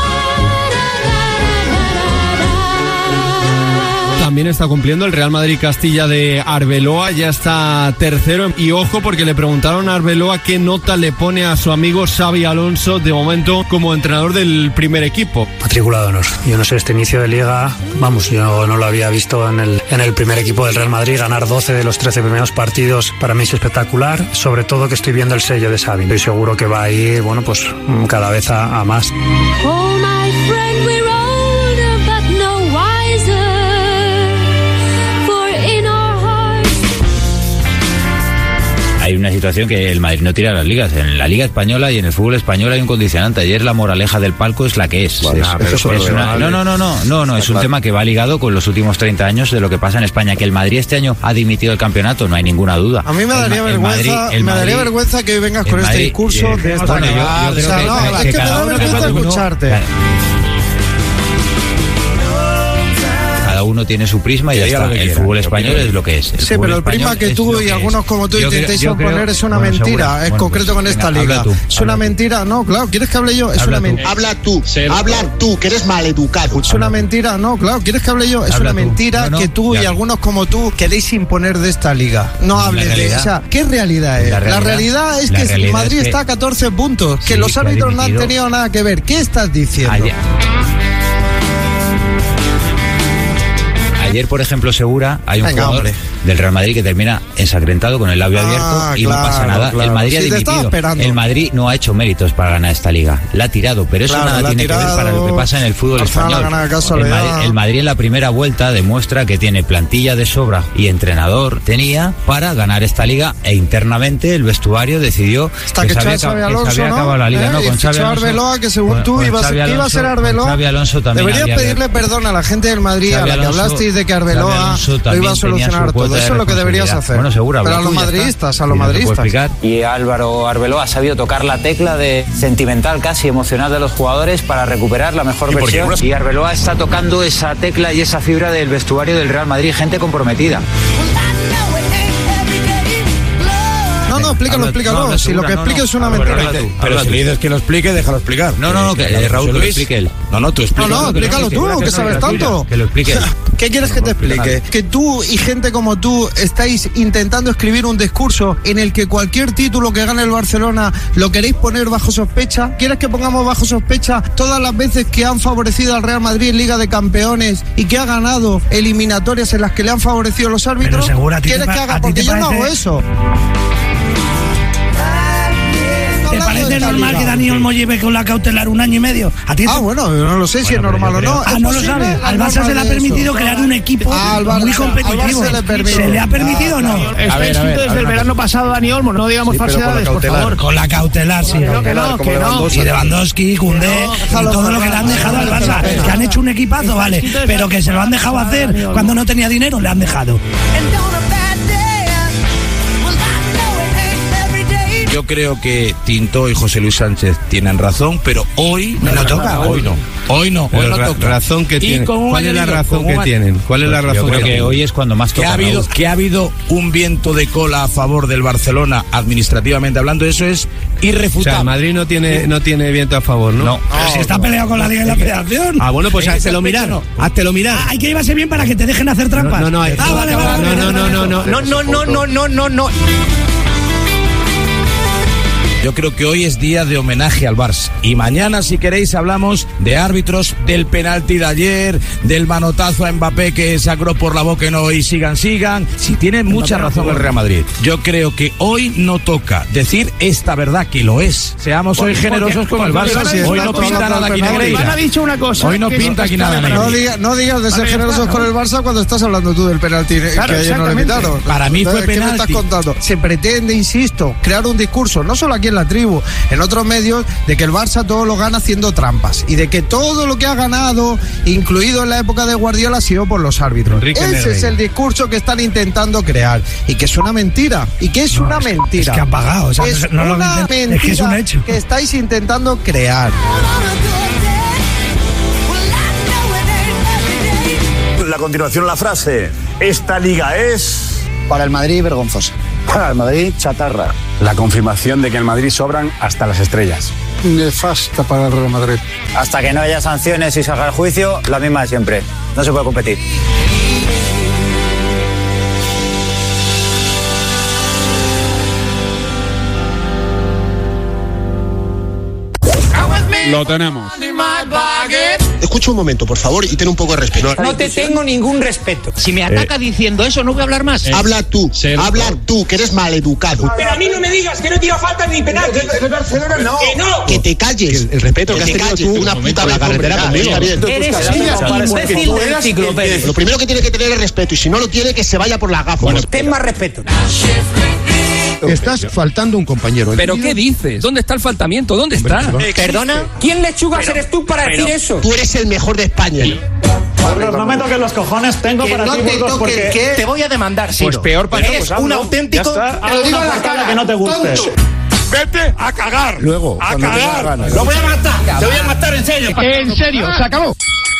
También está cumpliendo el Real Madrid Castilla de Arbeloa, ya está tercero. Y ojo, porque le preguntaron a Arbeloa qué nota le pone a su amigo Xabi Alonso de momento como entrenador del primer equipo. Matrícula de honor. Yo no sé, este inicio de Liga, vamos, yo no lo había visto en el, en el primer equipo del Real Madrid. Ganar doce de los trece primeros partidos para mí es espectacular, sobre todo que estoy viendo el sello de Xavi. Estoy seguro que va a ir, bueno, pues cada vez a, a más. Oh, my friend, we're older, but no wiser. Hay una situación que el Madrid no tira a las ligas. En la Liga Española y en el fútbol español hay un condicionante. Ayer la moraleja del palco es la que es. Bueno, es, es, es una, no, no, no, no, no, no es un tema que va ligado con los últimos treinta años de lo que pasa en España. Que el Madrid este año ha dimitido el campeonato, no hay ninguna duda. A mí me daría, el, vergüenza, el Madrid, el me daría Madrid, vergüenza que vengas con Madrid, este discurso eh, de esta bueno, yo, yo creo o sea, que, no, que, es que, que me da vergüenza escucharte. Claro. Cada uno tiene su prisma y ya está. El fútbol español es lo que es. Sí, pero el prisma que tú y algunos como tú intentéis imponer es una mentira, en concreto con esta liga. Es una mentira, no, claro, ¿quieres que hable yo? Es una mentira. Habla tú, habla tú, que eres maleducado. Es una mentira, no, claro, ¿quieres que hable yo? Es una mentira que tú y algunos como tú queréis imponer de esta liga. No hables de esa. ¿Qué realidad es? La realidad es que Madrid está a catorce puntos, que los árbitros no han tenido nada que ver. ¿Qué estás diciendo? Ayer, por ejemplo, Segura, hay un Venga, jugador hombre. del Real Madrid que termina ensangrentado con el labio abierto ah, y claro, no pasa nada. Claro. El Madrid Sí, ha dimitido. El Madrid no ha hecho méritos para ganar esta liga. La ha tirado, pero eso claro, nada tiene tirado, que ver para lo que pasa en el fútbol español. El Madrid, el Madrid en la primera vuelta demuestra que tiene plantilla de sobra y entrenador tenía para ganar esta liga, e internamente el vestuario decidió Hasta que, que se había, Xavi Alonso, que se había ¿no? acabado la liga. ¿Eh? No, con y Xavi Alonso, Arbeloa, que según con, tú con ibas, Xavi Alonso, iba a ser Arbeloa. Xavi Alonso también deberías pedirle que... perdón a la gente del Madrid, Xavi a la que Alonso, hablasteis de que Arbeloa lo iba a solucionar todo. Eso es lo que deberías hacer. Bueno, seguro, pero a los madridistas, a los madridistas. Y Álvaro Arbeloa ha sabido tocar la tecla de sentimental, casi emocional de los jugadores para recuperar la mejor versión. Y Arbeloa está tocando esa tecla y esa fibra del vestuario del Real Madrid, gente comprometida. No, no, explícalo, explícalo. No, no, si lo que explique no, no. es una mentira. Pero, pero, pero si le dices que lo explique, déjalo explicar. No, no, no, que eh, Raúl, que lo explique él. No, no, tú explícalo. No, no, explícalo tú, que sabes tanto. Que lo explique él. ¿Qué quieres que te explique? Que tú y gente como tú estáis intentando escribir un discurso en el que cualquier título que gane el Barcelona lo queréis poner bajo sospecha. ¿Quieres que pongamos bajo sospecha todas las veces que han favorecido al Real Madrid en Liga de Campeones y que ha ganado eliminatorias en las que le han favorecido los árbitros? Pero segura, ¿Quieres que haga? Porque yo no hago eso. ¿Te parece normal que Dani Olmo lleve con la cautelar un año y medio? ¿A ti ah, bueno, yo no lo sé bueno, si es normal o no. Ah, no lo sabes. Al Barça se le ha permitido eso. crear un equipo ah, Barça, muy competitivo. Se le, ¿Se le ha permitido o no? Está escrito desde el verano pasado, Dani Olmo. No digamos sí, falsedades, por favor. Con la cautelar, sí. No, que no, que no. Y Lewandowski, Koundé, y todo lo que le han dejado al Barça. Que han hecho un equipazo, vale. Pero que se lo han dejado hacer cuando no tenía dinero, le han dejado. Yo creo que Tintó y José Luis Sánchez tienen razón, pero hoy no, no toca. Hoy no. Hoy no. Hoy no ra toca. Razón que tienen. ¿Cuál es la razón que un... tienen? ¿Cuál es la razón? Yo creo que, que hoy es cuando más toca. Que ha habido, que ha habido un viento de cola a favor del Barcelona administrativamente hablando, eso es irrefutable. O sea, Madrid no tiene no tiene viento a favor, ¿no? No. Pero si está peleado con la Liga y la Federación. Ah, bueno, pues háztelo mirar. Háztelo mirar. Ah, hay que llevarse bien para que te dejen hacer trampas. No, no, no. Ah, vale, vale. No, no, no, no, no, no, no, no, no, no, no, no. Yo creo que hoy es día de homenaje al Barça. Y mañana, si queréis, hablamos de árbitros, del penalti de ayer, del manotazo a Mbappé que sacó por la boca y no, y sigan, sigan. Si tiene mucha razón el Real Madrid. Yo creo que hoy no toca decir esta verdad que lo es. Seamos hoy generosos con el Barça. Hoy no pinta nada aquí Negreira. ha dicho una cosa. Hoy no pinta aquí nada Negreira. No digas, no digas de ser generosos con el Barça cuando estás hablando tú del penalti que ayer no le quitaron. Para mí fue penalti. ¿Qué me estás contando? Se pretende, insisto, crear un discurso, no solo aquí en la tribu, en otros medios, de que el Barça todo lo gana haciendo trampas y de que todo lo que ha ganado, incluido en la época de Guardiola, ha sido por los árbitros. Enrique Ese Negreira. Es el discurso que están intentando crear y que es una mentira y que es no, una mentira. Es que ha pagado, o sea, es no, no una lo mentira es que es un hecho que estáis intentando crear. A continuación la frase: esta liga es... Para el Madrid, vergonzosa. Para el Madrid, chatarra. La confirmación de que en Madrid sobran hasta las estrellas. Nefasta para el Real Madrid. Hasta que no haya sanciones y salga el juicio, la misma de siempre. No se puede competir. Lo tenemos. Escucha un momento, por favor, y ten un poco de respeto. No te tengo ningún respeto. Si me ataca eh, diciendo eso, no voy a hablar más. Eh, habla tú, ser, habla no. tú, que eres maleducado. Pero a mí no me digas que no tira falta ni penal. Que, que, Barcelona no. Que no. Que te calles. Que el respeto que, que has tenido tú, una puta la carretera conmigo. Eres un imbécil de enciclopedia. Lo primero que tiene que tener es respeto, y si no lo tiene, que se vaya por la gafa. Bueno, ten más respeto. Estás faltando un compañero. ¿Pero qué dices? ¿Dónde está el faltamiento? ¿Dónde está? ¿Perdona? ¿Quién lechugas pero, eres tú para pero, decir eso? Tú eres el mejor de España. Carlos, no me toques los cojones, tengo que para no ti te Burgos porque ¿qué? Te voy a demandar, Siro. Pues peor para Eres un auténtico... Te lo digo en la cara, que no te guste. Vete a cagar. Luego, a cagar. Lo voy a matar. Te voy a matar en serio. En serio, se acabó.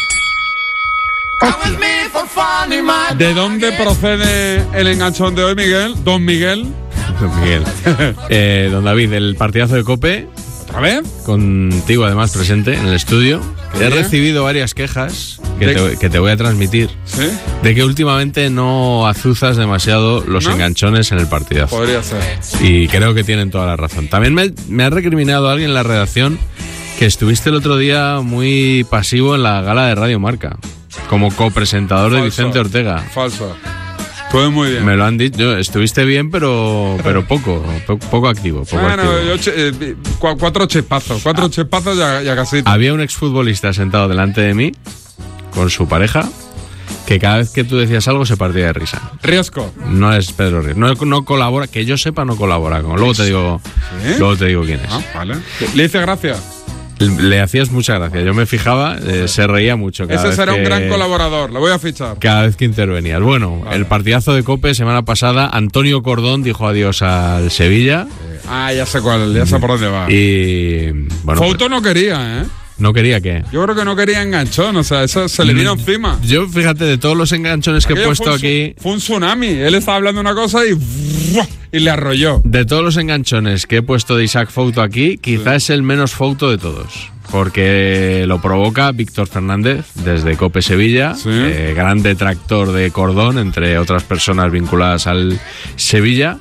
¿De dónde procede el enganchón de hoy, Miguel? Don Miguel. Don Miguel. eh, don David, el partidazo de COPE. ¿Otra vez? Contigo además presente en el estudio. He recibido varias quejas que te, que te voy a transmitir. ¿Sí? De que últimamente no azuzas demasiado los ¿No? enganchones en el partidazo. Podría ser. Y creo que tienen toda la razón. También me, me ha recriminado alguien en la redacción que estuviste el otro día muy pasivo en la gala de Radio Marca, como copresentador de Vicente Ortega. Falso. Estuve muy bien. Me lo han dicho. Estuviste bien, pero pero poco, poco, poco activo. Poco bueno, activo. Yo che, eh, cuatro chespazos, cuatro ah. chespazos ya, ya casi. Había un exfutbolista sentado delante de mí con su pareja que cada vez que tú decías algo se partía de risa. Riesco. No es Pedro Riesco. No, no colabora, que yo sepa, no colabora con. Luego te digo, ¿sí? Luego te digo quién es. Ah, vale. ¿Le hice gracia? Le hacías mucha gracia. Yo me fijaba, eh, se reía mucho. Cada Ese vez será que, un gran colaborador, lo voy a fichar. Cada vez que intervenías. Bueno, vale. El partidazo de COPE semana pasada, Antonio Cordón dijo adiós al Sevilla. Eh, ah, ya sé cuál, ya sé por dónde va. Y bueno, Fouto no quería, ¿eh? ¿No quería qué? Yo creo que no quería enganchón, o sea, eso se le vino mm, encima. Yo, fíjate, de todos los enganchones que Aquello he puesto fue un, aquí... Fue un tsunami, él estaba hablando una cosa y... y le arrolló. De todos los enganchones que he puesto de Isaac Fouto aquí, quizás sí. es el menos Fouto de todos. Porque lo provoca Víctor Fernández desde COPE Sevilla, sí. eh, gran detractor de Cordón, entre otras personas vinculadas al Sevilla.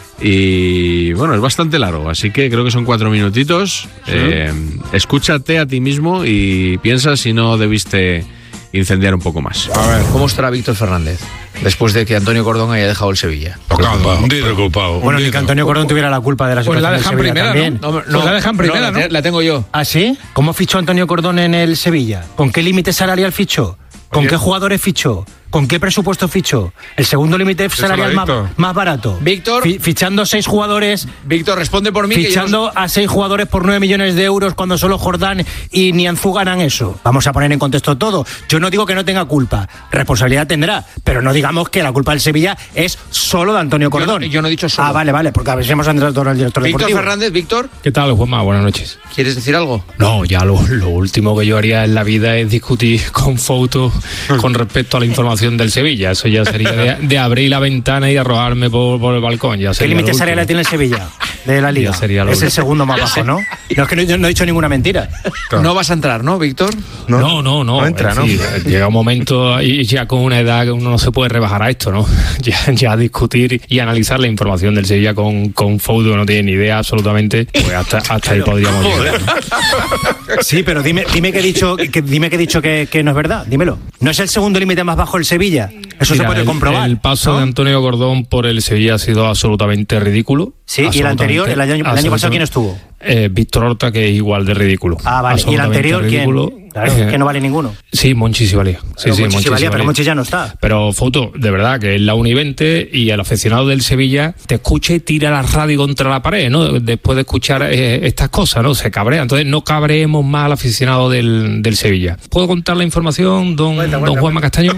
Y bueno, es bastante largo, así que creo que son cuatro minutitos. Sí. Eh, escúchate a ti mismo y piensa si no debiste incendiar un poco más. A ver, ¿cómo estará Víctor Fernández después de que Antonio Cordón haya dejado el Sevilla? Preocupado, preocupado. Bueno, ni que Antonio Cordón tuviera la culpa de la situación. Pues la dejan primera, también. ¿no? No, no, pues la dejan primera, ¿no? La, la tengo yo. ¿Ah, sí? ¿Cómo fichó Antonio Cordón en el Sevilla? ¿Con qué límite salarial fichó? ¿Con Oye. qué jugadores fichó? ¿con qué presupuesto fichó? El segundo límite salarial más, más barato. Víctor. Fi, fichando seis jugadores. Víctor, responde por mí. Fichando que yo... a seis jugadores por nueve millones de euros cuando solo Jordán y Nianzú ganan eso. Vamos a poner en contexto todo. Yo no digo que no tenga culpa. Responsabilidad tendrá. Pero no digamos que la culpa del Sevilla es solo de Antonio Cordón. Yo no, yo no he dicho solo. Ah, vale, vale. Porque a ver si hemos entrado al director Víctor deportivo. Fernández, Víctor. ¿Qué tal, Juanma? Buenas noches. ¿Quieres decir algo? No, ya lo, lo último que yo haría en la vida es discutir con fotos con respecto a la información del Sevilla. Eso ya sería de, de abrir la ventana y arrojarme por, por el balcón. Ya ¿Qué límite salarial tiene el Sevilla de la Liga? Es el segundo más bajo, ¿no? No es que no, yo no he dicho ninguna mentira. Claro. No vas a entrar, ¿no, Víctor? No, no, no. no, no entra, ¿no? Sí, llega un momento y ya con una edad que uno no se puede rebajar a esto, ¿no? Ya, ya discutir y analizar la información del Sevilla con, con fotos que no tiene ni idea absolutamente, pues hasta, hasta ahí podríamos llegar, ¿no? Sí, pero dime, dime que he dicho, que, dime que he dicho que, que no es verdad. Dímelo. ¿No es el segundo límite más bajo el Sevilla? Eso Mira, se puede el, comprobar. El paso ¿no? de Antonio Cordón por el Sevilla ha sido absolutamente ridículo. Sí, y el anterior, el año, el año pasado, ¿quién estuvo? Eh, Víctor Horta, que es igual de ridículo. Ah, vale. ¿Y el anterior ridículo. quién? Claro, eh, que no vale ninguno. Sí, Monchi sí valía. Sí, sí, Monchi sí valía, pero Monchi ya no está. Pero, Foto, de verdad, que es la una y veinte y el aficionado del Sevilla te escucha y tira la radio contra la pared, ¿no? Después de escuchar eh, estas cosas, ¿no? Se cabrea. Entonces, no cabreemos más al aficionado del, del Sevilla. ¿Puedo contar la información, don, cuenta, don Juanma Castaño?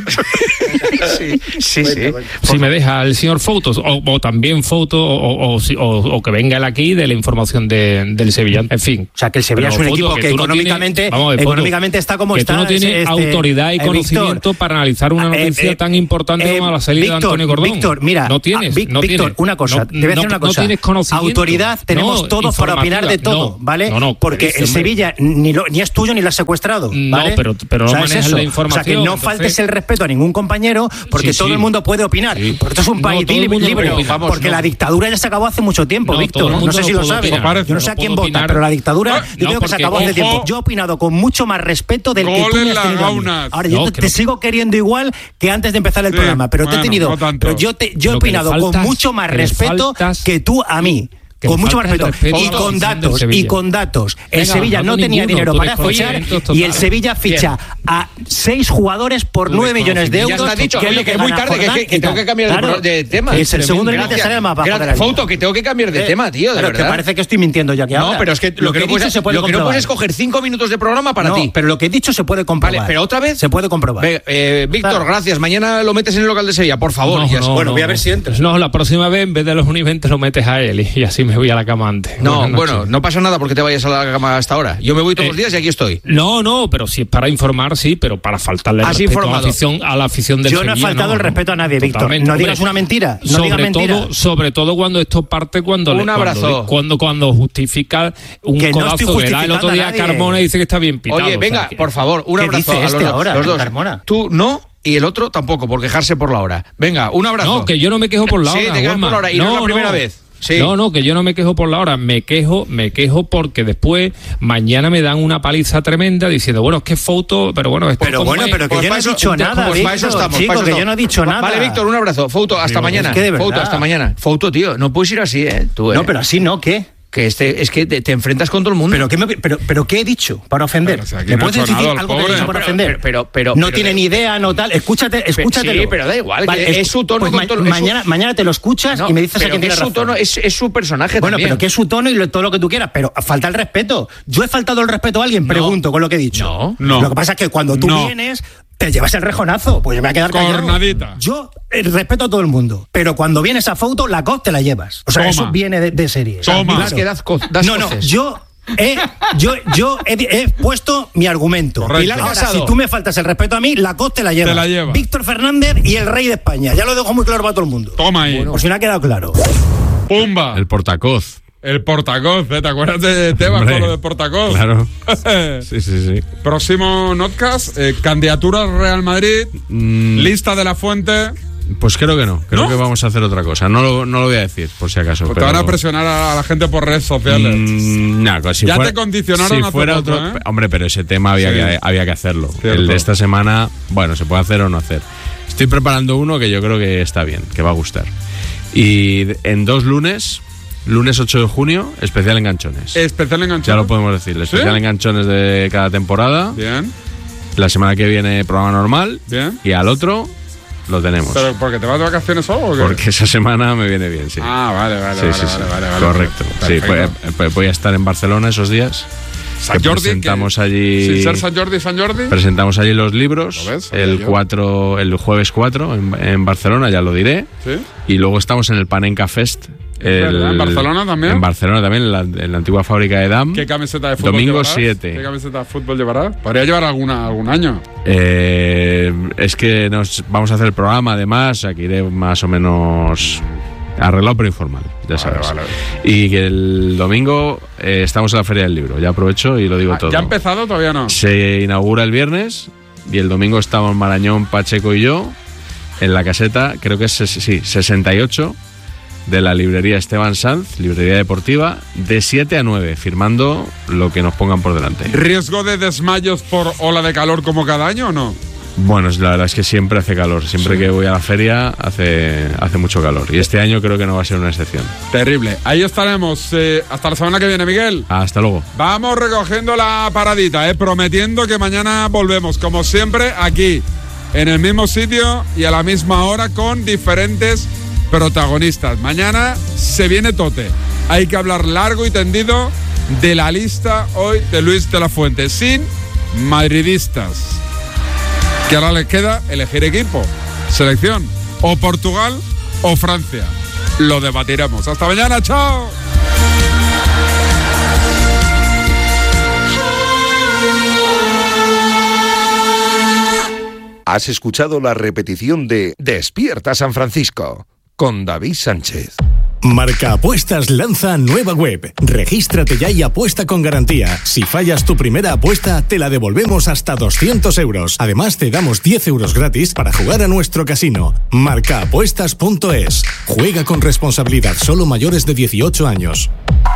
sí, sí, sí. Si me deja el señor Fotos, o, o también Foto, o, o, o, o que venga él aquí de la información de, del Sevilla. En fin. O sea, que el Sevilla es un Foto, equipo que, que económicamente, no tienes, económicamente Foto, está como que está. Tú no tienes este, autoridad y eh, conocimiento Víctor, para analizar una noticia eh, eh, tan importante eh, como la salida Víctor, de Antonio Cordón. Víctor, mira, no tienes, Víctor, no tienes, una cosa, no, te voy a decir no, una cosa. No tienes conocimiento. Autoridad tenemos no, todos para opinar de todo, no, ¿vale? No, no, porque el Sevilla ni, lo, ni es tuyo ni lo has secuestrado, ¿vale? No, pero, pero no manejas es la información. O sea, que no entonces... faltes el respeto a ningún compañero porque sí, todo sí. el mundo puede opinar. Sí. Porque esto es un país no, libre, vamos, porque no. la dictadura ya se acabó hace mucho tiempo, no, Víctor. No sé si lo sabes. Yo no sé a quién vota, pero la dictadura yo creo que se acabó hace tiempo. Yo he opinado con mucho más respeto del que tú me has tenido a mí. Ahora, yo te sigo queriendo igual que antes de empezar el programa, pero te he tenido, pero yo te yo he opinado con mucho más respeto que tú a mí. Con mucho más respeto y con datos y con datos el Venga, Sevilla no, no tenía ninguno, dinero para fichar y el Sevilla ficha Bien. a seis jugadores por nueve millones de euros. Ya está dicho, que, oye, que es muy tarde, que, que, que tengo que cambiar claro, de, de tema. Es el segundo límite salarial más bajo de la Foto, que tengo que cambiar de eh, tema, tío, de pero verdad. Que parece que estoy mintiendo ya que No, ahora. pero es que lo, lo que, que no puedes, se puede lo que no puedes es coger cinco minutos de programa para no, ti. Pero lo que he dicho se puede comprobar. Vale, pero otra vez se puede comprobar. Eh, Víctor, gracias. Mañana lo metes en el local de Sevilla, por favor. Bueno, voy a ver si entras. No, la próxima vez en vez de los una y veinte lo metes a él y así me voy a la cama antes. No, bueno, no pasa nada porque te vayas a la cama hasta ahora. Yo me voy todos eh, los días y aquí estoy. No, no, pero si es para informar, sí, pero para faltarle el respeto a la afición, a la afición del Yo no Sevilla, he faltado no, el respeto a nadie, Víctor. Totalmente. No digas una mentira. No sobre digas mentira. todo, sobre todo cuando esto parte cuando un le, abrazo. Cuando, cuando, cuando justifica un que codazo no que da el otro día a Carmona y dice que está bien pitado. Oye, venga, o sea, que, por favor, un abrazo dice a los, este ahora, los dos. Carmona? Tú no. Y el otro tampoco, por quejarse por la hora. Venga, un abrazo. No, que yo no me quejo por la hora. Sí, te quejas por la hora y no, no es la primera no. vez. Sí. No, no, que yo no me quejo por la hora, me quejo, me quejo porque después mañana me dan una paliza tremenda diciendo, bueno, es que foto, pero bueno, es pero bueno, pero que pues yo no he dicho nada, pues para eso estamos, chico, para eso que yo no he dicho nada. Vale, Víctor, un abrazo. Foto, hasta sí, mañana. Es que Foto, hasta mañana. Foto, tío, no puedes ir así, eh, tú, eh. No, pero así no, ¿qué? Que este, es que te, te enfrentas con todo el mundo. ¿Pero qué, me, pero, pero qué he dicho para ofender? Pero, o sea, ¿Me no puedes decir algo pobre. que he dicho para pero, ofender? Pero, pero, pero, no pero, tiene ni idea, no tal. Escúchate, escúchatelo. Sí, pero da igual, vale, que es, es su tono. Pues con ma todo, mañana, es su... mañana te lo escuchas no, y me dices a quién tiene es su razón. tono, es, es su personaje bueno, también. pero que es su tono y lo, todo lo que tú quieras, pero falta el respeto. Yo he faltado el respeto a alguien, no, pregunto con lo que he dicho. No, no. Lo que pasa es que cuando tú no. vienes... te llevas el rejonazo, pues yo me voy a quedar callado. Cornadita. Yo eh, respeto a todo el mundo, pero cuando vienes a foto, la coz te la llevas. O sea, Toma. eso viene de, de serie. Toma. Claro. Que das co das no, no, coces. yo... Eh, yo yo he, he puesto mi argumento. Correcto. Pilar Casado, si tú me faltas el respeto a mí, la coz te la lleva. Te la lleva. Víctor Fernández y el rey de España. Ya lo dejo muy claro para todo el mundo. Toma ahí. Bueno, por si no ha quedado claro. Pumba. El portacoz. El portacoz, ¿eh? ¿Te acuerdas de Tebas con lo de portacoz? Claro. Sí, sí, sí. Próximo notcast, eh, candidatura Real Madrid, mm. lista de la Fuente. Pues creo que no, creo ¿No? que vamos a hacer otra cosa. No lo, no lo voy a decir, por si acaso. Pues pero... te van a presionar a la gente por redes sociales. Mm, nah, si ya fuera, te condicionaron si a fuera otro, otro, ¿eh? Hombre, pero ese tema había, sí. que, había que hacerlo. Cierto. El de esta semana, bueno, se puede hacer o no hacer. Estoy preparando uno que yo creo que está bien, que va a gustar. Y en dos lunes... Lunes ocho de junio, especial enganchones. Especial enganchones. Ya lo podemos decir. Especial ¿Sí? enganchones de cada temporada. Bien. La semana que viene, programa normal. Bien. Y al otro, lo tenemos. ¿Pero porque te vas de vacaciones solo o qué? Porque esa semana me viene bien, sí. Ah, vale, vale, sí, vale, sí, vale, sí. vale, vale. Correcto. Sí, voy, voy a estar en Barcelona esos días. San Jordi, presentamos que, allí. Sin ser San Jordi, San Jordi. Presentamos allí los libros. ves? El cuatro, el jueves cuatro en, en Barcelona, ya lo diré. ¿Sí? Y luego estamos en el Panenka Fest. El, ¿En Barcelona también? En Barcelona también, en la, en la antigua fábrica de D A M. ¿Qué camiseta de fútbol Domingo llevarás? siete. ¿Qué camiseta de fútbol llevarás? Podría llevar alguna algún año. Eh, es que nos vamos a hacer el programa, además, aquí iré más o menos arreglado pero informal, ya vale, sabes. Vale. Y que el domingo eh, estamos en la Feria del Libro, ya aprovecho y lo digo Ah, todo. ¿Ya ha empezado o todavía no? Se inaugura el viernes y el domingo estamos Marañón, Pacheco y yo en la caseta, creo que es sí, sesenta y ocho de la librería Esteban Sanz, librería deportiva, de siete a nueve, firmando lo que nos pongan por delante. ¿Riesgo de desmayos por ola de calor como cada año o no? Bueno, la verdad es que siempre hace calor. Siempre sí. que voy a la feria hace, hace mucho calor. Y este año creo que no va a ser una excepción. Terrible. Ahí estaremos. Eh, hasta la semana que viene, Miguel. Hasta luego. Vamos recogiendo la paradita, eh, prometiendo que mañana volvemos, como siempre, aquí, en el mismo sitio y a la misma hora, con diferentes protagonistas. Mañana se viene tote. Hay que hablar largo y tendido de la lista hoy de Luis de la Fuente, sin madridistas. Que ahora les queda elegir equipo, selección, o Portugal o Francia. Lo debatiremos. Hasta mañana, chao. Has escuchado la repetición de Despierta San Francisco con David Sánchez. Marca Apuestas lanza nueva web. Regístrate ya y apuesta con garantía. Si fallas tu primera apuesta, te la devolvemos hasta doscientos euros. Además, te damos diez euros gratis para jugar a nuestro casino. marca apuestas punto es. Juega con responsabilidad, solo mayores de dieciocho años.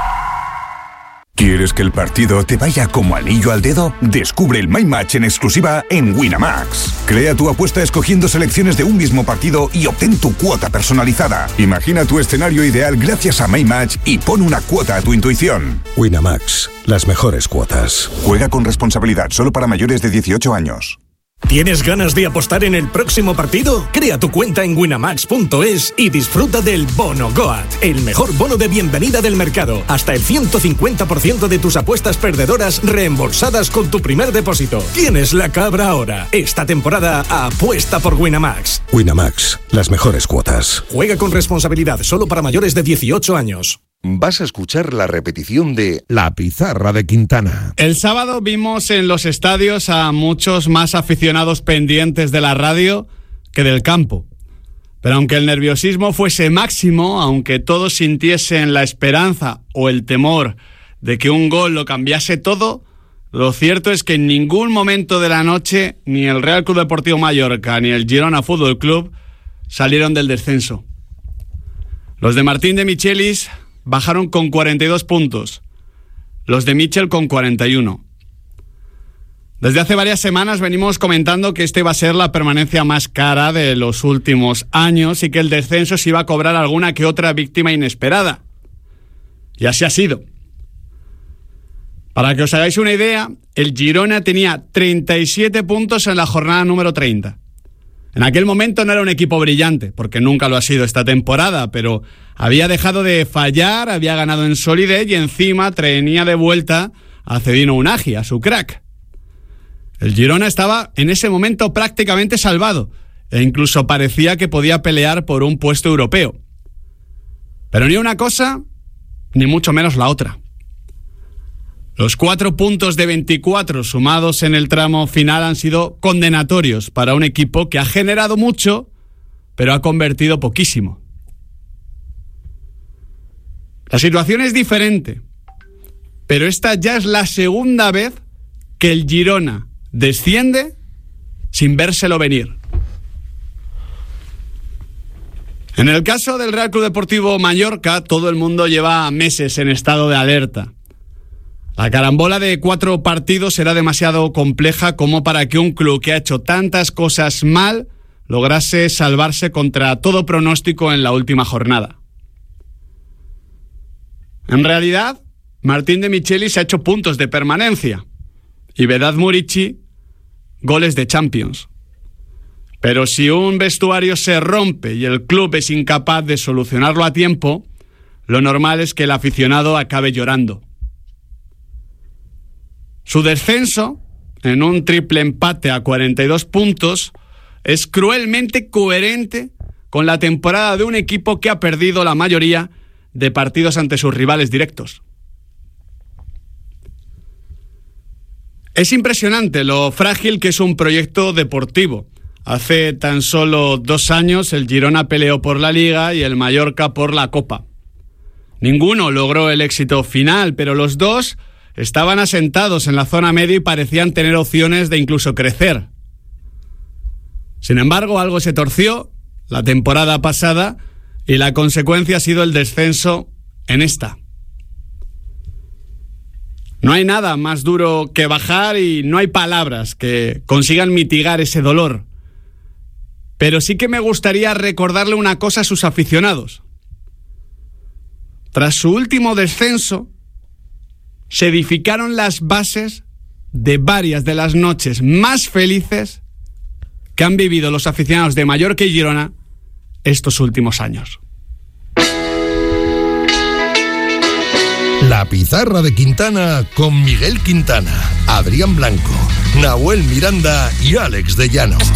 ¿Quieres que el partido te vaya como anillo al dedo? Descubre el My Match en exclusiva en Winamax. Crea tu apuesta escogiendo selecciones de un mismo partido y obtén tu cuota personalizada. Imagina tu escenario ideal gracias a My Match y pon una cuota a tu intuición. Winamax, las mejores cuotas. Juega con responsabilidad, solo para mayores de dieciocho años. ¿Tienes ganas de apostar en el próximo partido? Crea tu cuenta en winamax punto es y disfruta del Bono Goat, el mejor bono de bienvenida del mercado. Hasta el ciento cincuenta por ciento de tus apuestas perdedoras reembolsadas con tu primer depósito. Tienes la cabra ahora. Esta temporada apuesta por Winamax. Winamax, las mejores cuotas. Juega con responsabilidad, solo para mayores de dieciocho años. Vas a escuchar la repetición de La Pizarra de Quintana. El sábado vimos en los estadios a muchos más aficionados pendientes de la radio que del campo. Pero aunque el nerviosismo fuese máximo, aunque todos sintiesen la esperanza o el temor de que un gol lo cambiase todo, lo cierto es que en ningún momento de la noche ni el Real Club Deportivo Mallorca ni el Girona Fútbol Club salieron del descenso. Los de Martín de Michelis bajaron con cuarenta y dos puntos, los de Michel con cuarenta y uno. Desde hace varias semanas venimos comentando que esta iba a ser la permanencia más cara de los últimos años y que el descenso se iba a cobrar alguna que otra víctima inesperada. Y así ha sido. Para que os hagáis una idea, el Girona tenía treinta y siete puntos en la jornada número treinta. En aquel momento no era un equipo brillante, porque nunca lo ha sido esta temporada, pero había dejado de fallar, había ganado en solidez y encima traía de vuelta a Cedino Unagi, a su crack. El Girona estaba en ese momento prácticamente salvado e incluso parecía que podía pelear por un puesto europeo. Pero ni una cosa, ni mucho menos la otra. Los cuatro puntos de veinticuatro sumados en el tramo final han sido condenatorios para un equipo que ha generado mucho, pero ha convertido poquísimo. La situación es diferente, pero esta ya es la segunda vez que el Girona desciende sin vérselo venir. En el caso del Real Club Deportivo Mallorca, todo el mundo lleva meses en estado de alerta. La carambola de cuatro partidos era demasiado compleja como para que un club que ha hecho tantas cosas mal lograse salvarse contra todo pronóstico en la última jornada. En realidad, Martín de Michelis ha hecho puntos de permanencia y Vedat Murici goles de Champions. Pero si un vestuario se rompe y el club es incapaz de solucionarlo a tiempo, lo normal es que el aficionado acabe llorando. Su descenso, en un triple empate a cuarenta y dos puntos, es cruelmente coherente con la temporada de un equipo que ha perdido la mayoría de partidos ante sus rivales directos. Es impresionante lo frágil que es un proyecto deportivo. Hace tan solo dos años el Girona peleó por la Liga y el Mallorca por la Copa. Ninguno logró el éxito final, pero los dos estaban asentados en la zona media y parecían tener opciones de incluso crecer. Sin embargo, algo se torció la temporada pasada y la consecuencia ha sido el descenso en esta. No hay nada más duro que bajar y no hay palabras que consigan mitigar ese dolor. Pero sí que me gustaría recordarle una cosa a sus aficionados. Tras su último descenso, se edificaron las bases de varias de las noches más felices que han vivido los aficionados de Mallorca y Girona estos últimos años. La pizarra de Quintana con Miguel Quintana, Adrián Blanco, Nahuel Miranda y Alex de Llano.